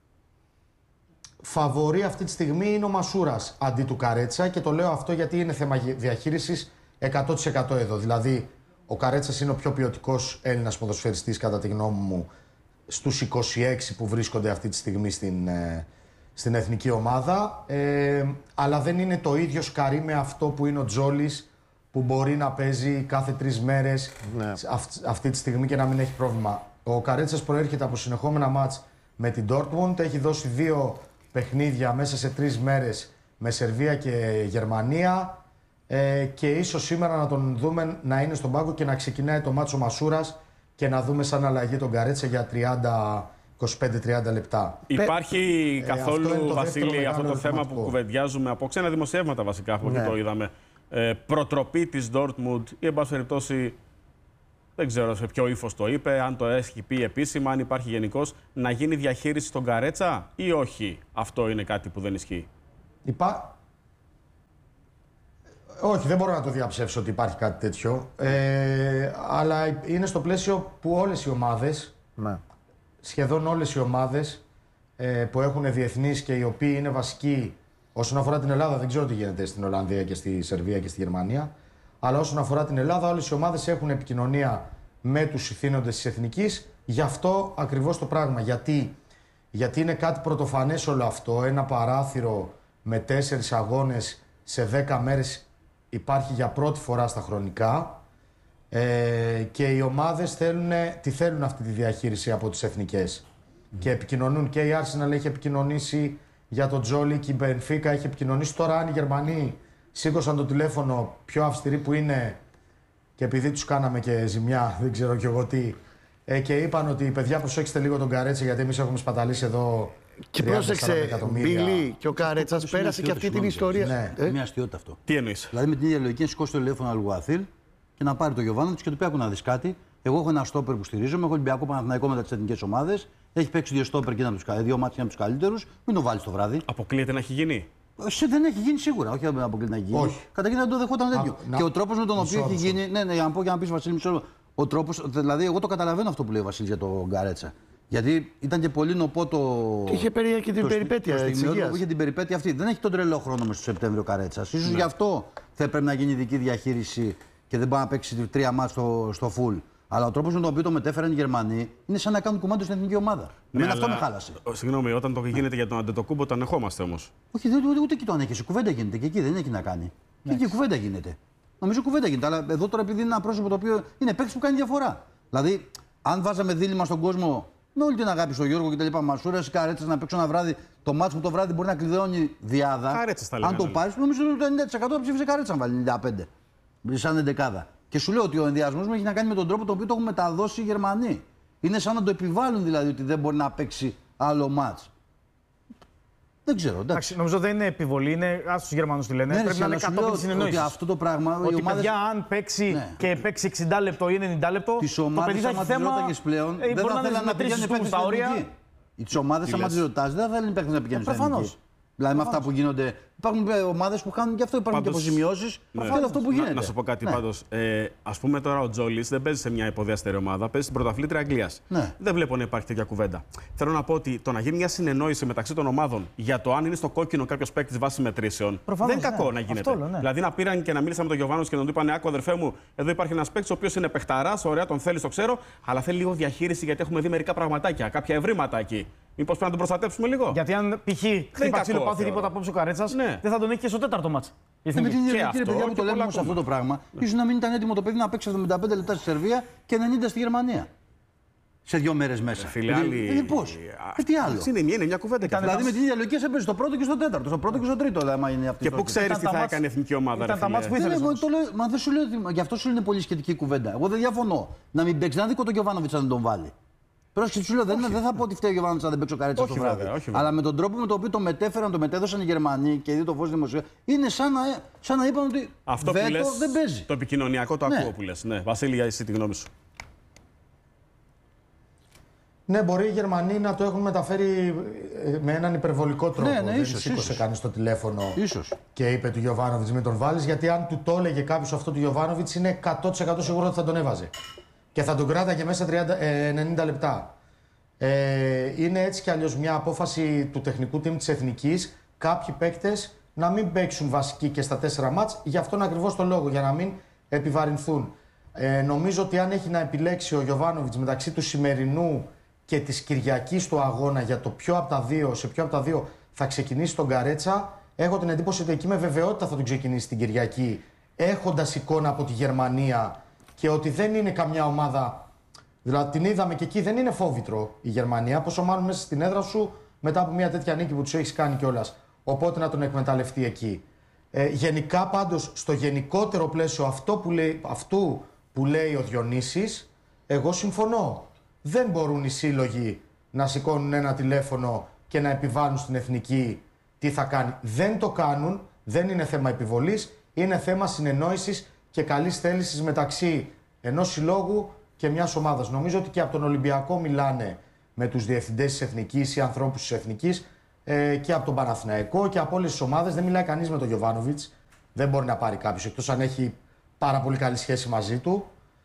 S4: Φαβορί αυτή τη στιγμή είναι ο Μασούρας αντί του Καρέτσα και το λέω αυτό γιατί είναι θέμα διαχείρισης 100% εδώ. Δηλαδή, ο Καρέτσας είναι ο πιο ποιοτικός Έλληνας ποδοσφαιριστής κατά τη γνώμη μου στους 26 που βρίσκονται αυτή τη στιγμή στην εθνική ομάδα. Αλλά δεν είναι το ίδιο σκαρί με αυτό που είναι ο Τζόλης που μπορεί να παίζει κάθε 3 μέρες αυτή τη στιγμή και να μην έχει πρόβλημα. Ο Καρέτσας προέρχεται από συνεχόμενα μάτς με την Dortmund, έχει δώσει 2 παιχνίδια μέσα σε 3 μέρες με Σερβία και Γερμανία και ίσως σήμερα να τον δούμε να είναι στον πάγκο και να ξεκινάει το μάτσο Μασούρας και να δούμε σαν αλλαγή τον Καρέτσα για 25-30 λεπτά.
S1: Υπάρχει καθόλου, Βασίλη, αυτό το θέμα που κουβεντιάζουμε από ξένα δημοσιεύματα βασικά, από εκεί το είδαμε. Προτροπή της Dortmund ή εν πάση περιπτώσει, δεν ξέρω σε ποιο ύφος το είπε, αν το έχει πει επίσημα, αν υπάρχει γενικώς, να γίνει διαχείριση στον Καρέτσα ή όχι. Αυτό είναι κάτι που δεν ισχύει.
S4: Όχι, δεν μπορώ να το διαψεύσω ότι υπάρχει κάτι τέτοιο. Αλλά είναι στο πλαίσιο που όλες οι ομάδες, σχεδόν όλες οι ομάδες που έχουν διεθνείς και οι οποίοι είναι βασικοί όσον αφορά την Ελλάδα, δεν ξέρω τι γίνεται στην Ολλανδία και στη Σερβία και στη Γερμανία. Αλλά όσον αφορά την Ελλάδα, όλες οι ομάδες έχουν επικοινωνία με τους ηθήνοντες της Εθνικής. Γι' αυτό ακριβώς το πράγμα. Γιατί είναι κάτι πρωτοφανές όλο αυτό. Ένα παράθυρο με 4 αγώνες σε 10 μέρες υπάρχει για πρώτη φορά στα χρονικά. Και οι ομάδες θέλουν αυτή τη διαχείριση από τις εθνικές. Και επικοινωνούν. Και η Arsenal έχει επικοινωνήσει για τον Τζόλι και η Μπενφίκα έχει επικοινωνήσει. Τώρα, αν οι Γερμανοί σήκωσαν το τηλέφωνο πιο αυστηροί που είναι και επειδή τους κάναμε και ζημιά, δεν ξέρω κι εγώ τι, και είπαν ότι παιδιά προσέξτε λίγο τον Καρέτσα γιατί εμείς έχουμε σπαταλήσει εδώ.
S3: Και πρόσεξε, Μπίλι, και ο Καρέτσας πέρασε και αυτή την ιστορία.
S5: Ναι, μια αστείωτα αυτό.
S1: Τι εννοείς?
S5: Δηλαδή με την ίδια λογική να σηκώσει το τηλέφωνο Αλγουαθίλ και να πάρει το Γιοβάνοβιτς και του πει: άκου να δεις κάτι. Εγώ έχω ένα στόπερ που στηρίζομαι, έχω Ολυμπιακό Παναθηναϊκό μετά τις εθνικές ομάδες. Έχει παίξει 2 στόπερ και 2 μάτς από τους καλύτερους. Μην το βάλεις το βράδυ.
S1: Αποκλείεται να έχει γίνει.
S5: Δεν έχει γίνει σίγουρα. Όχι να αποκλείεται να γίνει. Καταρχήν δεν το δεχόταν τέτοιο. Και ο τρόπος με τον οποίο έχει γίνει. Ναι, για να πω και να πει Βασίλη, μισό. Ο τρόπος, δηλαδή, εγώ το καταλαβαίνω αυτό που λέει ο Βασίλης για τον Γκαρέτσα. Γιατί ήταν και πολύ νοπό το.
S3: Είχε και την περιπέτεια της υγείας.
S5: Είχε την περιπέτεια αυτή. Δεν έχει τον τρελό χρόνο μέσα στο Σεπτέμβριο ο Καρέτσας. Ίσως γι' αυτό θα πρέπει να γίνει ειδική διαχείριση και δεν πάει να παίξει 3 μάτς στο full. Αλλά ο τρόπος με τον οποίο το μετέφεραν οι Γερμανοί είναι σαν να κάνουν κομμάτι στην εθνική ομάδα. Εμένα αυτό με χάλασε.
S1: Συγγνώμη, όταν το γίνεται για τον Αντετοκούμπο, το ανεχόμαστε όμως.
S5: Όχι, ούτε εκεί το ανέχεσαι. Κουβέντα γίνεται και εκεί δεν έχει να κάνει. Και εκεί κουβέντα γίνεται. Νομίζω κουβέντα γίνεται. Αλλά εδώ τώρα επειδή είναι ένα πρόσωπο το οποίο είναι παίκτη που κάνει διαφορά. Δηλαδή, αν βάζαμε δίλημμα στον κόσμο με όλη την αγάπη στον Γιώργο και τα λοιπά, Μασούρα ή Καρέτσα να παίξουν ένα βράδυ, το μάτσο που το βράδυ μπορεί να κλειδώνει διάδα.
S1: Αν
S5: το πάρει, νομίζω ότι το 90% θα ψήφισε Καρέτσα να βάλει 95. Σαν εντεκάδα. Και σου λέω ότι ο ενδιασμός μου έχει να κάνει με τον τρόπο τον οποίο το έχουν μεταδώσει οι Γερμανοί. Είναι σαν να το επιβάλλουν δηλαδή ότι δεν μπορεί να παίξει άλλο μάτς. Δεν ξέρω. Εντάξει.
S2: Νομίζω δεν είναι επιβολή, είναι άσου του Γερμανού τι λένε.
S5: Ναι,
S2: πρέπει να είναι 100% συνεννόηση.
S5: Αυτό το πράγμα.
S2: Ότι παιδιά, αν παίξει και παίξει 60 λεπτό ή 90 λεπτό.
S5: Τις ομάδες, άμα τις ρώταγες πλέον, δεν θα θέλουν να πηγαίνουν παίκτες στην εθνική. Τις ομάδες, άμα τις ρωτάς, δεν θα θέλουν παίκτες να πηγαίνουν στην εθνική. Δηλαδή με αυτά που γίνονται. Υπάρχουν ομάδες που κάνουν και αυτό, υπάρχουν και αποζημιώσεις. Και όλο αυτό που γίνεται.
S1: Να σου πω κάτι πάντως. Ας πούμε τώρα ο Τζόλης δεν παίζει σε μια υποδιάστερη ομάδα, παίζει στην πρωταθλήτρια Αγγλίας.
S5: Ναι.
S1: Δεν βλέπω να υπάρχει τέτοια κουβέντα. Θέλω να πω ότι το να γίνει μια συνεννόηση μεταξύ των ομάδων για το αν είναι στο κόκκινο κάποιος παίκτης βάσει μετρήσεων
S2: Προφανώς,
S1: δεν είναι κακό να γίνεται.
S2: Αυτό, ναι.
S1: Δηλαδή να πήραν και να μίλησαν με τον Γιωβάνοβιτς και να του είπαν: Άκου, αδερφέ μου, εδώ υπάρχει ένας παίκτης ο οποίος είναι παιχταράς, ωραία, τον θέλει, το ξέρω, αλλά θέλει λίγο διαχείριση γιατί έχουμε δει μερικά πραγματάκια, κάποια ευρήματα εκεί. Μήπως πρέπει να τον προστατέψουμε λίγο.
S2: Γιατί αν π.χ. χτύπα ξύλο πάθει τίποτα απόψε ο Καρέτσας,
S1: ναι,
S2: δεν θα τον έχει και στο τέταρτο μάτς.
S5: Με την ίδια λογική, παιδιά, που το λέμε σε αυτό το πράγμα, ίσως να μην ήταν έτοιμο το παιδί να παίξει 75 λεπτά στη Σερβία και 90 στη Γερμανία. Σε 2 μέρες μέσα. Πώς. Τι άλλο.
S1: Είναι μια κουβέντα.
S5: Δηλαδή με την ίδια λογική έπαιζε στο πρώτο και στο τέταρτο. Στο πρώτο και στο τρίτο.
S1: Και πού ξέρεις τι θα έκανε η εθνική ομάδα.
S2: Ήταν τα μάτς που ήθελες.
S5: Μα δεν σου λέω ότι. Γι' αυτό σου είναι πολύ σχετική κουβέντα. Εγώ δεν διαφωνώ να μην παίξει. Να δει τον Γιωβάνοβιτς αν δεν τον βάλει. Πρόσεχε, σου λέω, δεν θα πω ότι φταίει ο Γιωβάνοβιτς αν δεν παίξει ο Καρέτσας το βράδυ. Αλλά με τον τρόπο με τον οποίο το μετέφεραν, το μετέδωσαν οι Γερμανοί και είδε το φως δημοσίου, είναι σαν να είπαν ότι
S1: αυτό
S5: βέτο
S1: που λες,
S5: δεν παίζει.
S1: Το επικοινωνιακό το ακούω που λες. Ναι, Βασίλη, εσύ τη γνώμη σου.
S4: Ναι, μπορεί οι Γερμανοί να το έχουν μεταφέρει με έναν υπερβολικό τρόπο.
S5: Ναι,
S4: δεν
S5: ίσως,
S4: σήκωσε κανείς το τηλέφωνο
S5: Ίσως.
S4: και είπε του Γιωβάνοβιτς μην τον βάλεις, γιατί αν του το έλεγε κάποιος αυτό του Γιωβάνοβιτς είναι 100% σίγουρο ότι θα τον έβαζε. Και θα τον κράταγε μέσα 90 λεπτά. Είναι έτσι κι αλλιώς μια απόφαση του τεχνικού team της Εθνικής κάποιοι παίκτες να μην παίξουν βασικοί και στα 4 μάτς, για αυτόν ακριβώς το λόγο, για να μην επιβαρυνθούν. Νομίζω ότι αν έχει να επιλέξει ο Γιωβάνοβιτς μεταξύ του σημερινού και της Κυριακής του αγώνα για το σε ποιο από τα δύο θα ξεκινήσει τον Καρέτσα, έχω την εντύπωση ότι εκεί με βεβαιότητα θα τον ξεκινήσει την Κυριακή, έχοντας εικόνα από τη Γερμανία και ότι δεν είναι καμιά ομάδα. Δηλαδή την είδαμε και εκεί, δεν είναι φόβητρο η Γερμανία. Πόσο μάλλον μέσα στην έδρα σου μετά από μια τέτοια νίκη που του έχει κάνει κιόλας. Οπότε να τον εκμεταλλευτεί εκεί. Γενικά πάντως στο γενικότερο πλαίσιο αυτού που λέει ο Διονύσης, εγώ συμφωνώ. Δεν μπορούν οι σύλλογοι να σηκώνουν ένα τηλέφωνο και να επιβάλλουν στην εθνική τι θα κάνει. Δεν το κάνουν, δεν είναι θέμα επιβολής, είναι θέμα συνεννόησης και καλής θέλησης μεταξύ ενός συλλόγου και μιας ομάδας. Νομίζω ότι και από τον Ολυμπιακό μιλάνε με τους διευθυντές της Εθνικής ή ανθρώπους της Εθνικής και από τον Παναθηναϊκό και από όλες τις ομάδες. Δεν μιλάει κανείς με τον Γιωβάνοβιτς. Δεν μπορεί να πάρει κάποιος εκτός αν έχει πάρα πολύ καλή σχέση μαζί του.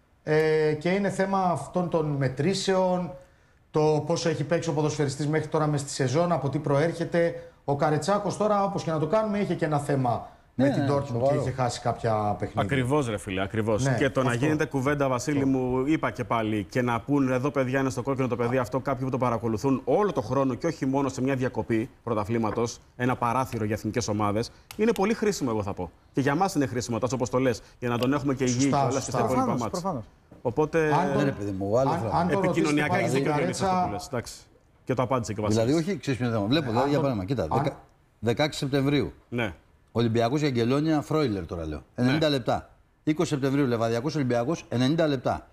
S4: Και είναι θέμα αυτών των μετρήσεων, το πόσο έχει παίξει ο ποδοσφαιριστής μέχρι τώρα μες στη σεζόν, από τι προέρχεται. Ο Καρετσάκος τώρα, όπως και να το κάνουμε, είχε και ένα θέμα με την Dortmund και είχε χάσει κάποια παιχνίδια.
S1: Ακριβώς, ρε φίλε, ακριβώς.
S4: Ναι,
S1: και το
S4: αυτό.
S1: να γίνεται κουβέντα, Βασίλη μου, είπα και πάλι, και να πούν εδώ παιδιά είναι στο κόκκινο το παιδί αυτό, κάποιοι που το παρακολουθούν όλο το χρόνο και όχι μόνο σε μια διακοπή πρωταθλήματος, ένα παράθυρο για εθνικές ομάδες, είναι πολύ χρήσιμο, εγώ θα πω. Και για μας είναι χρήσιμο, τόσο όπως το λες, για να τον έχουμε και υγιή και όλα στα υπόλοιπα μάτς. Οπότε. Επικοινωνιακά έχει δίκιο αυτό που λες. Εντάξει. Και το απάντησε και ο Βασίλης.
S5: Δηλαδή, όχι, ξέρεις ποιο είναι το θέμα. Βλέπω, δηλαδή, για παράδειγμα, κοίτα, 16 Σεπτεμβρίου.
S1: Ναι.
S5: Ολυμπιακός για Αγγελόνια, Φρόιλερ τώρα λέω. 90 λεπτά. 20 Σεπτεμβρίου Λεβαδιακός Ολυμπιακός, 90 λεπτά.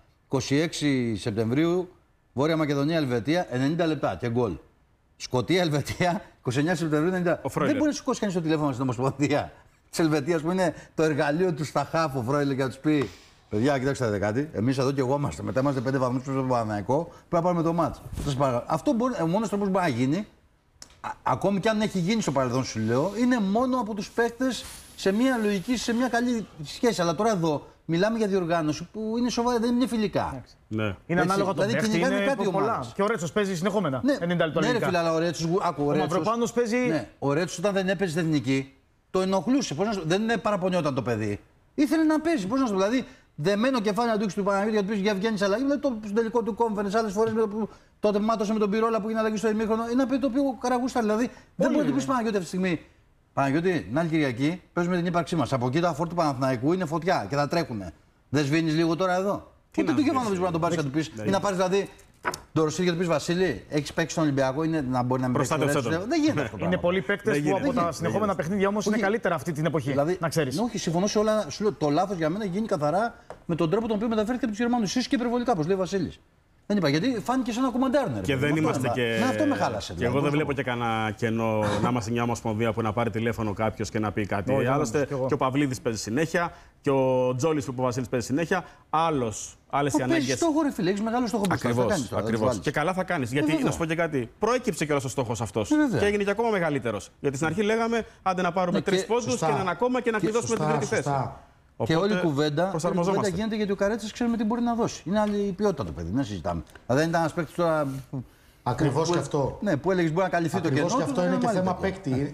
S5: 26 Σεπτεμβρίου Βόρεια Μακεδονία, Ελβετία, 90 λεπτά και γκολ. Σκωτία, Ελβετία, 29 Σεπτεμβρίου, 90 λεπτά. Δεν μπορεί να σηκώσει κανείς το τηλέφωνο στην Ομοσπονδία τη Ελβετία που είναι το εργαλείο του στα χάφου, ο Φρόιλερ, και να του πει: παιδιά, κοιτάξτε κάτι. Εμείς εδώ και εγώ είμαστε. Μετά είμαστε 5 βαθμούς πίσω από τον Παναθηναϊκό. Πρέπει να πάρουμε το μάτς. Αυτό ο μόνος τρόπος που μπορεί να γίνει, ακόμη και αν έχει γίνει στο παρελθόν, σου λέω, είναι μόνο από τους παίκτες σε μια λογική, σε μια καλή σχέση. Αλλά τώρα εδώ μιλάμε για διοργάνωση που είναι σοβαρή, δεν είναι φιλικά.
S1: Ναι.
S2: Είναι ανάλογα το
S5: δηλαδή,
S2: παίχτη, είναι
S5: κάτι
S2: πολλά. Και ο Ρέτσος παίζει συνεχόμενα. Ναι, 90 λεπτά.
S5: Ναι, ρε φίλε, αλλά ο Ρέτσος.
S2: Ο Μαυροπάνος παίζει.
S5: Ναι, ο Ρέτσος όταν δεν έπαιζε στην εθνική, το ενοχλούσε. Δεν παραπονιόταν το παιδί. Ήθελε να παίζει. Πώς να σου πω, δηλαδή, δεμένο κεφάλι να του έχει του Παναγιώτη για να του πει: βγαίνει αλλαγή. Δηλαδή, στο τελικό του conference, άλλες φορές τότε μάτωσε με τον Πυρόλα που έγινε αλλαγή στο ημίχρονο. Είναι ένα παιδί το οποίο καραγούστα. Δηλαδή, δεν μπορεί να του πει Παναγιώτη αυτή τη στιγμή: Παναγιώτη, την άλλη Κυριακή παίζουμε την ύπαρξή μας. Από εκεί τα φόρ του Παναθηναϊκού είναι φωτιά και θα τρέχουνε. Δεν σβήνει λίγο τώρα εδώ. Ούτε του Γιωβάνοβιτς μπορεί να τον πάρει και να του πει: ή να πάρει δηλαδή τον Ρωσίδη και να του πει: Βασίλη, έχει παίξει στον Ολυμπιακό, είναι να μπορεί να μην παίξει. Δεν γίνεται αυτό.
S2: Είναι πολλοί παίκτες που από τα συνεχόμενα παιχνίδια όμως είναι καλύτερα αυτή την εποχή.
S5: Δηλαδή,
S2: να ξέρεις.
S5: Όχι, συμφωνώ σε όλα. Σου λέω, το λάθος για μένα γίνει καθαρά με τον τρόπο τον οποίο μεταφέρθηκε από τους Γερμανούς. Ίσως και υπερβολικά, όπως λέει ο Βασίλης. Δεν είπα, γιατί φάνηκε σαν ένα κομμαντάρνερ.
S1: Και δεν είμαστε και.
S5: Ναι, αυτό με χάλασε.
S1: Και εγώ δεν βλέπω και κανένα κενό να είμαστε μια ομοσπονδία που να πάρει τηλέφωνο κάποιο και να πει κάτι. Άλλωστε και ο Παυλίδης παίζει συνέχεια και ο Τζόλης που είπε ο Βασίλης παίζει συνέχεια. Άλλος Άλλες οι ανάγκες.
S5: Στόχο, ρε φίλε, έχεις μεγάλο στόχο μπροστά.
S1: Ακριβώς. Και καλά θα κάνεις. Γιατί να σου πω και κάτι. Προέκυψε κιόλας ο στόχος αυτός. Και έγινε και ακόμα μεγαλύτερος. Γιατί στην αρχή λέγαμε άντε να πάρουμε 3 πόντους και έναν ακόμα και να κλειδώσουμε την τρίτη θέση.
S5: Και όλη η κουβέντα γίνεται γιατί ο Καρέτσας ξέρουμε τι μπορεί να δώσει. Είναι άλλη η ποιότητα του παιδί, δεν συζητάμε. Δηλαδή δεν ήταν ένας παίκτης τώρα.
S3: Ακριβώς και αυτό.
S5: Ναι, που έλεγες μπορεί να καλυφθεί το κενό.
S3: Ακριβώς και αυτό είναι και θέμα παίκτη.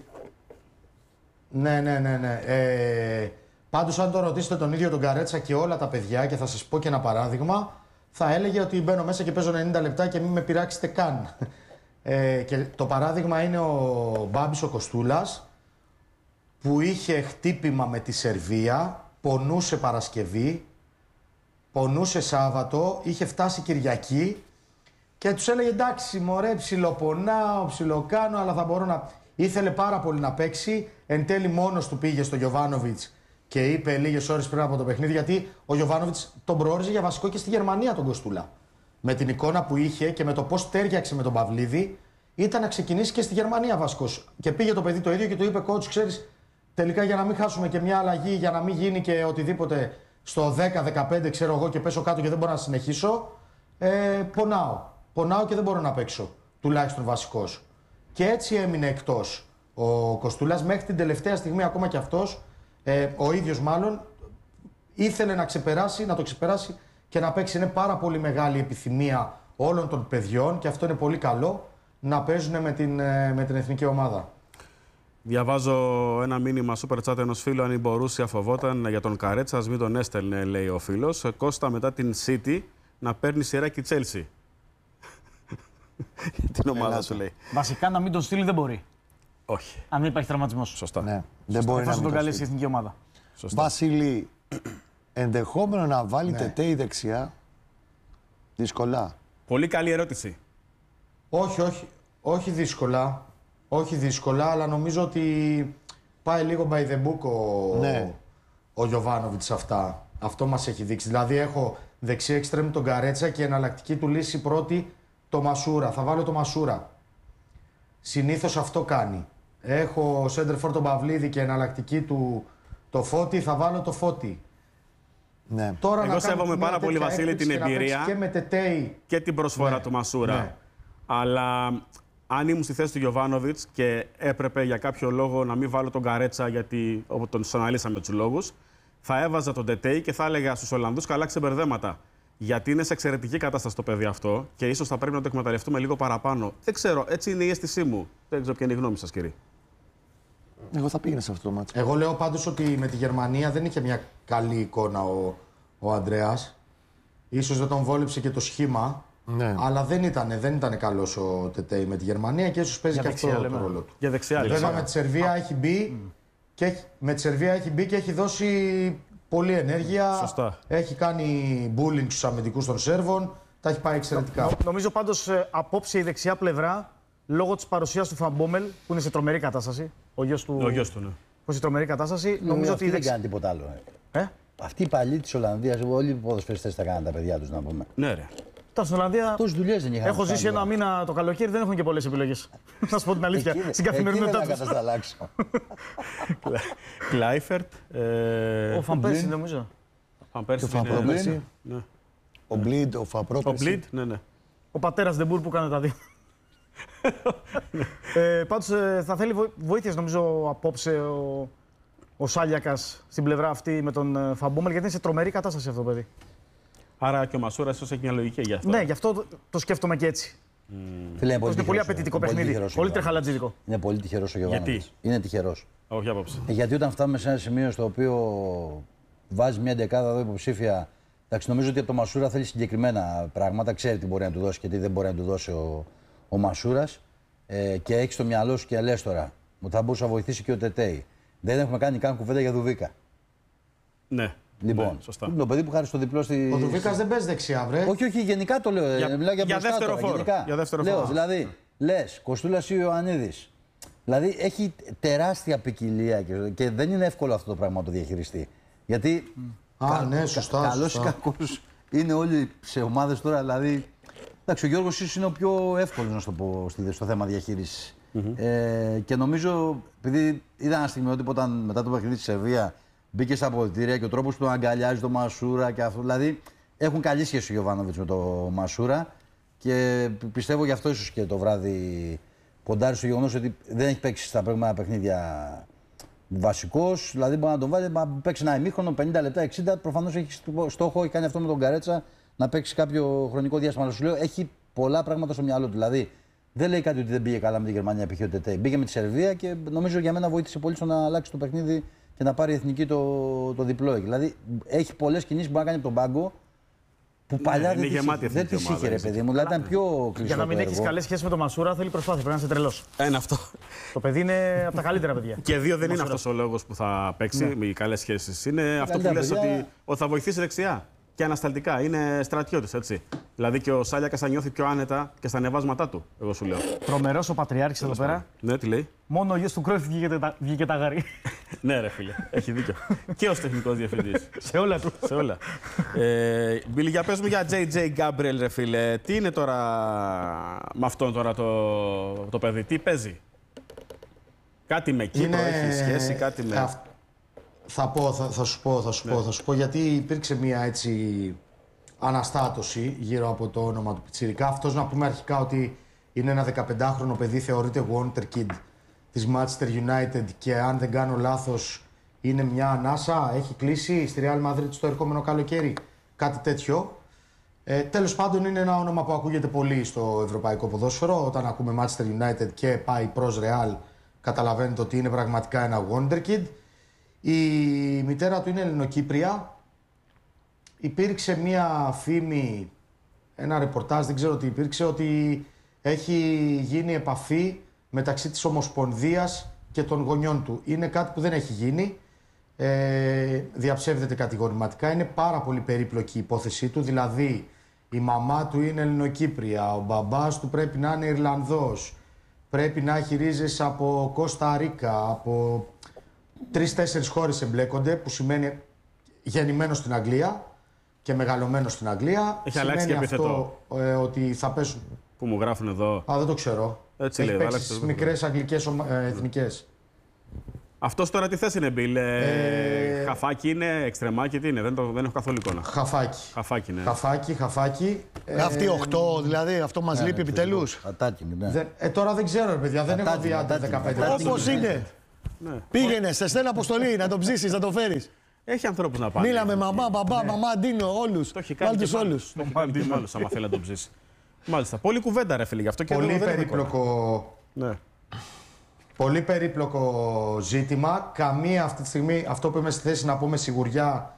S3: Ναι. Πάντως, αν το ρωτήσετε τον ίδιο τον Καρέτσα και όλα τα παιδιά, και θα σας πω και ένα παράδειγμα, θα έλεγε ότι μπαίνω μέσα και παίζω 90 λεπτά και μην με πειράξετε καν. Και το παράδειγμα είναι ο Μπάμπης ο Κοστούλας, που είχε χτύπημα με τη Σερβία, πονούσε Παρασκευή, πονούσε Σάββατο, είχε φτάσει Κυριακή και τους έλεγε εντάξει μωρέ ψιλοπονάω, ψιλοκάνω, αλλά θα μπορώ να... Ήθελε πάρα πολύ να παίξει, εν τέλει μόνος του πήγε στο Γιοβάνοβιτς και είπε λίγες ώρες πριν από το παιχνίδι, γιατί ο Γιοβάνοβιτς τον προόριζε για βασικό και στη Γερμανία τον Κοστούλα. Με την εικόνα που είχε και με το πώς τέριαξε με τον Παυλίδη, ήταν να ξεκινήσει και στη Γερμανία βασικός. Και πήγε το παιδί το ίδιο και του είπε coach, ξέρεις, τελικά για να μην χάσουμε και μια αλλαγή, για να μην γίνει και οτιδήποτε στο 10-15 ξέρω εγώ και πέσω κάτω και δεν μπορώ να συνεχίσω, πονάω. Πονάω και δεν μπορώ να παίξω, τουλάχιστον βασικός. Και έτσι έμεινε εκτός ο Κοστούλας μέχρι την τελευταία στιγμή, ακόμα και αυτός, ο ίδιος μάλλον, ήθελε να το ξεπεράσει και να παίξει. Είναι πάρα πολύ μεγάλη επιθυμία όλων των παιδιών και αυτό είναι πολύ καλό, να παίζουν με την εθνική ομάδα.
S1: Διαβάζω ένα μήνυμα super chat ενός φίλου. Αν η Μπορούσια φοβόταν για τον Καρέτσα, μην τον έστελνε, λέει ο φίλος. Κώστα μετά την City να παίρνει σειρά και η Chelsea. Την ομάδα σου λέει.
S2: Βασικά να μην τον στείλει δεν μπορεί.
S1: Όχι.
S2: Αν δεν υπάρχει τραυματισμός.
S1: Σωστά.
S3: Ναι, δεν μπορεί να
S2: τον καλέσει η εθνική ομάδα.
S1: Σωστά.
S3: Βασίλη, ενδεχόμενο να βάλει Τετέι δεξιά, δύσκολα.
S1: Πολύ καλή ερώτηση.
S3: Όχι δύσκολα. Όχι δύσκολα, αλλά νομίζω ότι πάει λίγο by the book ο Γιοβάνοβιτς αυτά. Αυτό μας έχει δείξει. Δηλαδή έχω δεξί εξτρέμ τον Καρέτσα και εναλλακτική του λύση πρώτη το Μασούρα. Θα βάλω το Μασούρα. Συνήθως αυτό κάνει. Έχω σέντερφορ τον Παυλίδη και εναλλακτική του το Φώτη, θα βάλω το Φώτη.
S1: Ναι. Τώρα εγώ σέβομαι πάρα πολύ, Βασίλη, την εμπειρία
S3: και, με Τετέι
S1: και την προσφορά του Μασούρα. Ναι. Αλλά αν ήμουν στη θέση του Γιοβάνοβιτς και έπρεπε για κάποιο λόγο να μην βάλω τον Καρέτσα, γιατί τον αναλύσαμε τους λόγους, θα έβαζα τον Τετέι και θα έλεγα στους Ολλανδούς καλά ξεμπερδέματα. Γιατί είναι σε εξαιρετική κατάσταση το παιδί αυτό και ίσως θα πρέπει να το εκμεταλλευτούμε λίγο παραπάνω. Δεν ξέρω, έτσι είναι η αίσθησή μου. Δεν ξέρω ποια είναι η γνώμη σας, κύριε.
S3: Εγώ θα πήγαινα σε αυτό το μάτσο.
S4: Εγώ λέω πάντως ότι με τη Γερμανία δεν είχε μια καλή εικόνα ο Ανδρέας. Ίσως δεν τον βόλεψε και το σχήμα. Ναι. Αλλά δεν ήταν καλός ο Τετέι με τη Γερμανία και ίσως παίζει και αυτό το ρόλο του.
S1: Για δεξιά.
S4: Βέβαια με τη Σερβία έχει μπει και έχει δώσει πολλή ενέργεια.
S1: Σωστά.
S4: Έχει κάνει bullying στους αμυντικούς των Σέρβων. Τα έχει πάει εξαιρετικά.
S2: Νομίζω πάντως απόψε η δεξιά πλευρά, λόγω της παρουσίας του Φαμπόμελ, που είναι σε τρομερή κατάσταση. Ο γιος του,
S1: ναι.
S2: Που είναι σε τρομερή κατάσταση. Νομίζω ότι
S5: δεν κάνει τίποτα άλλο. Αυτοί οι παλιοί της Ολλανδίας, όλοι οι ποδοσφαιριστές τα κάνουν τα παιδιά τους, να πούμε.
S1: Ναι, ρε.
S2: Στην Ολλανδία.
S5: Τόσες δουλειές δεν είχαν.
S2: Έχω ζήσει ένα μήνα το καλοκαίρι, δεν έχουν και πολλές επιλογές. Να σου πω την αλήθεια. Στην καθημερινότητά τους.
S5: Δεν θα κατασταλάξω.
S1: Κλάιφερτ.
S2: Ο Φαμπέρσι, νομίζω.
S3: Ο Μπλίντ, ο Φαπρόπερσι.
S1: Ναι.
S2: Ο πατέρας Ντεμπούρ που κάνει τα δύο. Πάντως θα θέλει βοήθεια, νομίζω, απόψε ο Σάλιακας στην πλευρά αυτή με τον Φαμπόμελ, γιατί είναι σε τρομερή κατάσταση αυτό το παιδί.
S1: Άρα και ο Μασούρας ίσως έχει μια λογική γι' αυτό.
S2: Ναι, γι' αυτό το σκέφτομαι και έτσι.
S5: Φίλε, είναι
S2: πολύ απαιτητικό παιχνίδι. Πολύ τρεχαλατζίδικο.
S5: Είναι πολύ τυχερός ο Γιωβάνοβιτς.
S1: Γιατί?
S5: Είναι τυχερός.
S1: Όχι άποψη.
S5: Γιατί όταν φτάνουμε σε ένα σημείο στο οποίο βάζει μια δεκάδα εδώ υποψήφια. Εντάξει, νομίζω ότι από το Μασούρα θέλει συγκεκριμένα πράγματα. Ξέρει τι μπορεί να του δώσει και τι δεν μπορεί να του δώσει ο Μασούρας. Και έχει στο μυαλό σου και λες τώρα ότι θα μπορούσε να βοηθήσει και ο Τετέι. Δεν έχουμε κάνει καν κουβέντα για Δουβίκα.
S1: Ναι.
S5: Λοιπόν,
S1: σωστά.
S5: Το παιδί που χάρη στο διπλό στη.
S4: Ο Δουβίκας δεν παίζει δεξιά, βρε.
S5: Όχι, γενικά το λέω. Μιλάω για
S1: δεύτερο φόρο.
S5: Για δεύτερο φόρο. Δηλαδή, λες Κοστούλας ή ο Ιωαννίδης. Δηλαδή έχει τεράστια ποικιλία και δεν είναι εύκολο αυτό το πράγμα να το διαχειριστεί. Γιατί.
S4: Ναι, σωστά.
S5: Καλός ή κακός είναι όλοι σε ομάδες τώρα. Δηλαδή. Εντάξει, ο Γιώργος ίσως είναι ο πιο εύκολος, να σου το πω, στο θέμα διαχείρισης. Και νομίζω, επειδή είδα ένα στιγμιότυπο όταν μετά το παιχνίδι στη Σερβία μπήκε στα αποδυτήρια και ο τρόπος που τον αγκαλιάζει το Μασούρα και αυτό. Δηλαδή Έχουν καλή σχέση ο Γιοβάνοβιτς με το Μασούρα και πιστεύω γι' αυτό ίσως και το βράδυ ποντάρει στο γεγονός ότι δεν έχει παίξει στα προηγούμενα παιχνίδια βασικός. Δηλαδή μπορεί να τον βάλει, να παίξει ένα ημίχρονο 50 λεπτά, 60. Προφανώς έχει στόχο, έχει κάνει αυτό με τον Καρέτσα, να παίξει κάποιο χρονικό διάστημα. Αλλά σου λέω, έχει πολλά πράγματα στο μυαλό του. Δηλαδή δεν λέει κάτι ότι δεν πήγε καλά με τη Γερμανία, π.χ. ο Τετέ. Μπήκε με τη Σερβία και νομίζω για μένα βοήθησε πολύ στο να αλλάξει το παιχνίδι και να πάρει η εθνική το διπλό. Δηλαδή έχει πολλές κινήσεις που μπορεί να κάνει από τον πάγκο. Που παλιά δεν τις είχε, ρε παιδί μου. Δηλαδή ήταν πιο κλειστό.
S2: Για να μην έχει καλές σχέσεις με τον Μασούρα θέλει προσπάθεια. Πρέπει να είσαι τρελός.
S1: Είναι αυτό.
S2: Το παιδί είναι από τα καλύτερα παιδιά.
S1: Και δύο δεν είναι αυτός ο λόγος που θα παίξει οι καλές σχέσεις. Είναι αυτό που λες ότι θα βοηθήσει δεξιά. Και ανασταλτικά. Είναι στρατιώτης, έτσι. Δηλαδή και ο Σάλιακας θα νιώθει πιο άνετα και στα ανεβάσματά του, εγώ σου λέω.
S2: Τρομερός ο Πατριάρχης εδώ πέρα.
S1: Ναι, τι λέει.
S2: Μόνο ο γιος του Κρόιφ βγήκε τα γαρί.
S1: Ναι, ρε φίλε, έχει δίκιο. Και ως τεχνικός διευθυντής.
S2: Σε όλα του.
S1: Σε όλα. Μπίλη, για πες μου για JJ Gabriel, ρε φίλε. Τι είναι τώρα με αυτόν τώρα το παιδί, τι παίζει. Κάτι με Κύπρο έχει σχέση, κάτι με...
S4: Θα σου πω γιατί υπήρξε μια έτσι αναστάτωση γύρω από το όνομα του Πιτσιρικά. Αυτός να πούμε αρχικά ότι είναι ένα 15χρονο παιδί, θεωρείται Wonder Kid της Manchester United και αν δεν κάνω λάθος είναι μια ανάσα, έχει κλείσει στη Real Madrid στο ερχόμενο καλοκαίρι, κάτι τέτοιο. Τέλος πάντων είναι ένα όνομα που ακούγεται πολύ στο ευρωπαϊκό ποδόσφαιρο. Όταν ακούμε Manchester United και πάει προς Real καταλαβαίνετε ότι είναι πραγματικά ένα Wonder Kid. Η μητέρα του είναι Ελληνοκύπρια. Υπήρξε μία φήμη, ένα ρεπορτάζ, δεν ξέρω τι υπήρξε, ότι έχει γίνει επαφή μεταξύ της Ομοσπονδίας και των γονιών του. Είναι κάτι που δεν έχει γίνει. Διαψεύδεται κατηγορηματικά. Είναι πάρα πολύ περίπλοκη η υπόθεσή του. Δηλαδή, η μαμά του είναι Ελληνοκύπρια, ο μπαμπάς του πρέπει να είναι Ιρλανδός, πρέπει να έχει ρίζες από Κώστα Ρίκα, από 3-4 χώρες εμπλέκονται, που σημαίνει γεννημένος στην Αγγλία και μεγαλωμένος στην Αγγλία.
S1: Έχει αλλάξει και επίθετο.
S4: Ότι θα πέσουν.
S1: Που μου γράφουν εδώ.
S4: Δεν το ξέρω.
S1: Έτσι
S4: έχει
S1: λέει,
S4: παίξει στις μικρές αγγλικές εθνικές.
S1: Αυτός τώρα τι θέση είναι, Μπιλ. Χαφάκι είναι, εξτρεμάκι, τι είναι, δεν έχω καθόλου εικόνα.
S4: Χαφάκι,
S1: ναι.
S4: Χαφάκι.
S3: Αυτή 8, δηλαδή, αυτό μας λείπει επιτέλους.
S4: Τώρα δεν ξέρω, ρε παιδιά, δεν έχω δει άντε 15.
S3: Όπως είναι. Ναι. Πήγαινε, σε στέλνω αποστολή, να τον ψήσεις, να τον φέρεις.
S1: Έχει ανθρώπους να πάνε.
S3: Μίλαμε μαμά, μπαμπά, μαμά, Ντίνο, όλους.
S1: Το έχει κάνει τους όλους. Το έχει κάνει τους όλους, άμα θέλει να τον ψήσει. Μάλιστα. Πολύ κουβέντα, ρε φίλε, γι' αυτό και
S4: πολύ περίπλοκο.
S1: Ναι.
S4: Πολύ περίπλοκο ζήτημα. Καμία αυτή τη στιγμή, αυτό που είμαι στη θέση να πούμε σιγουριά,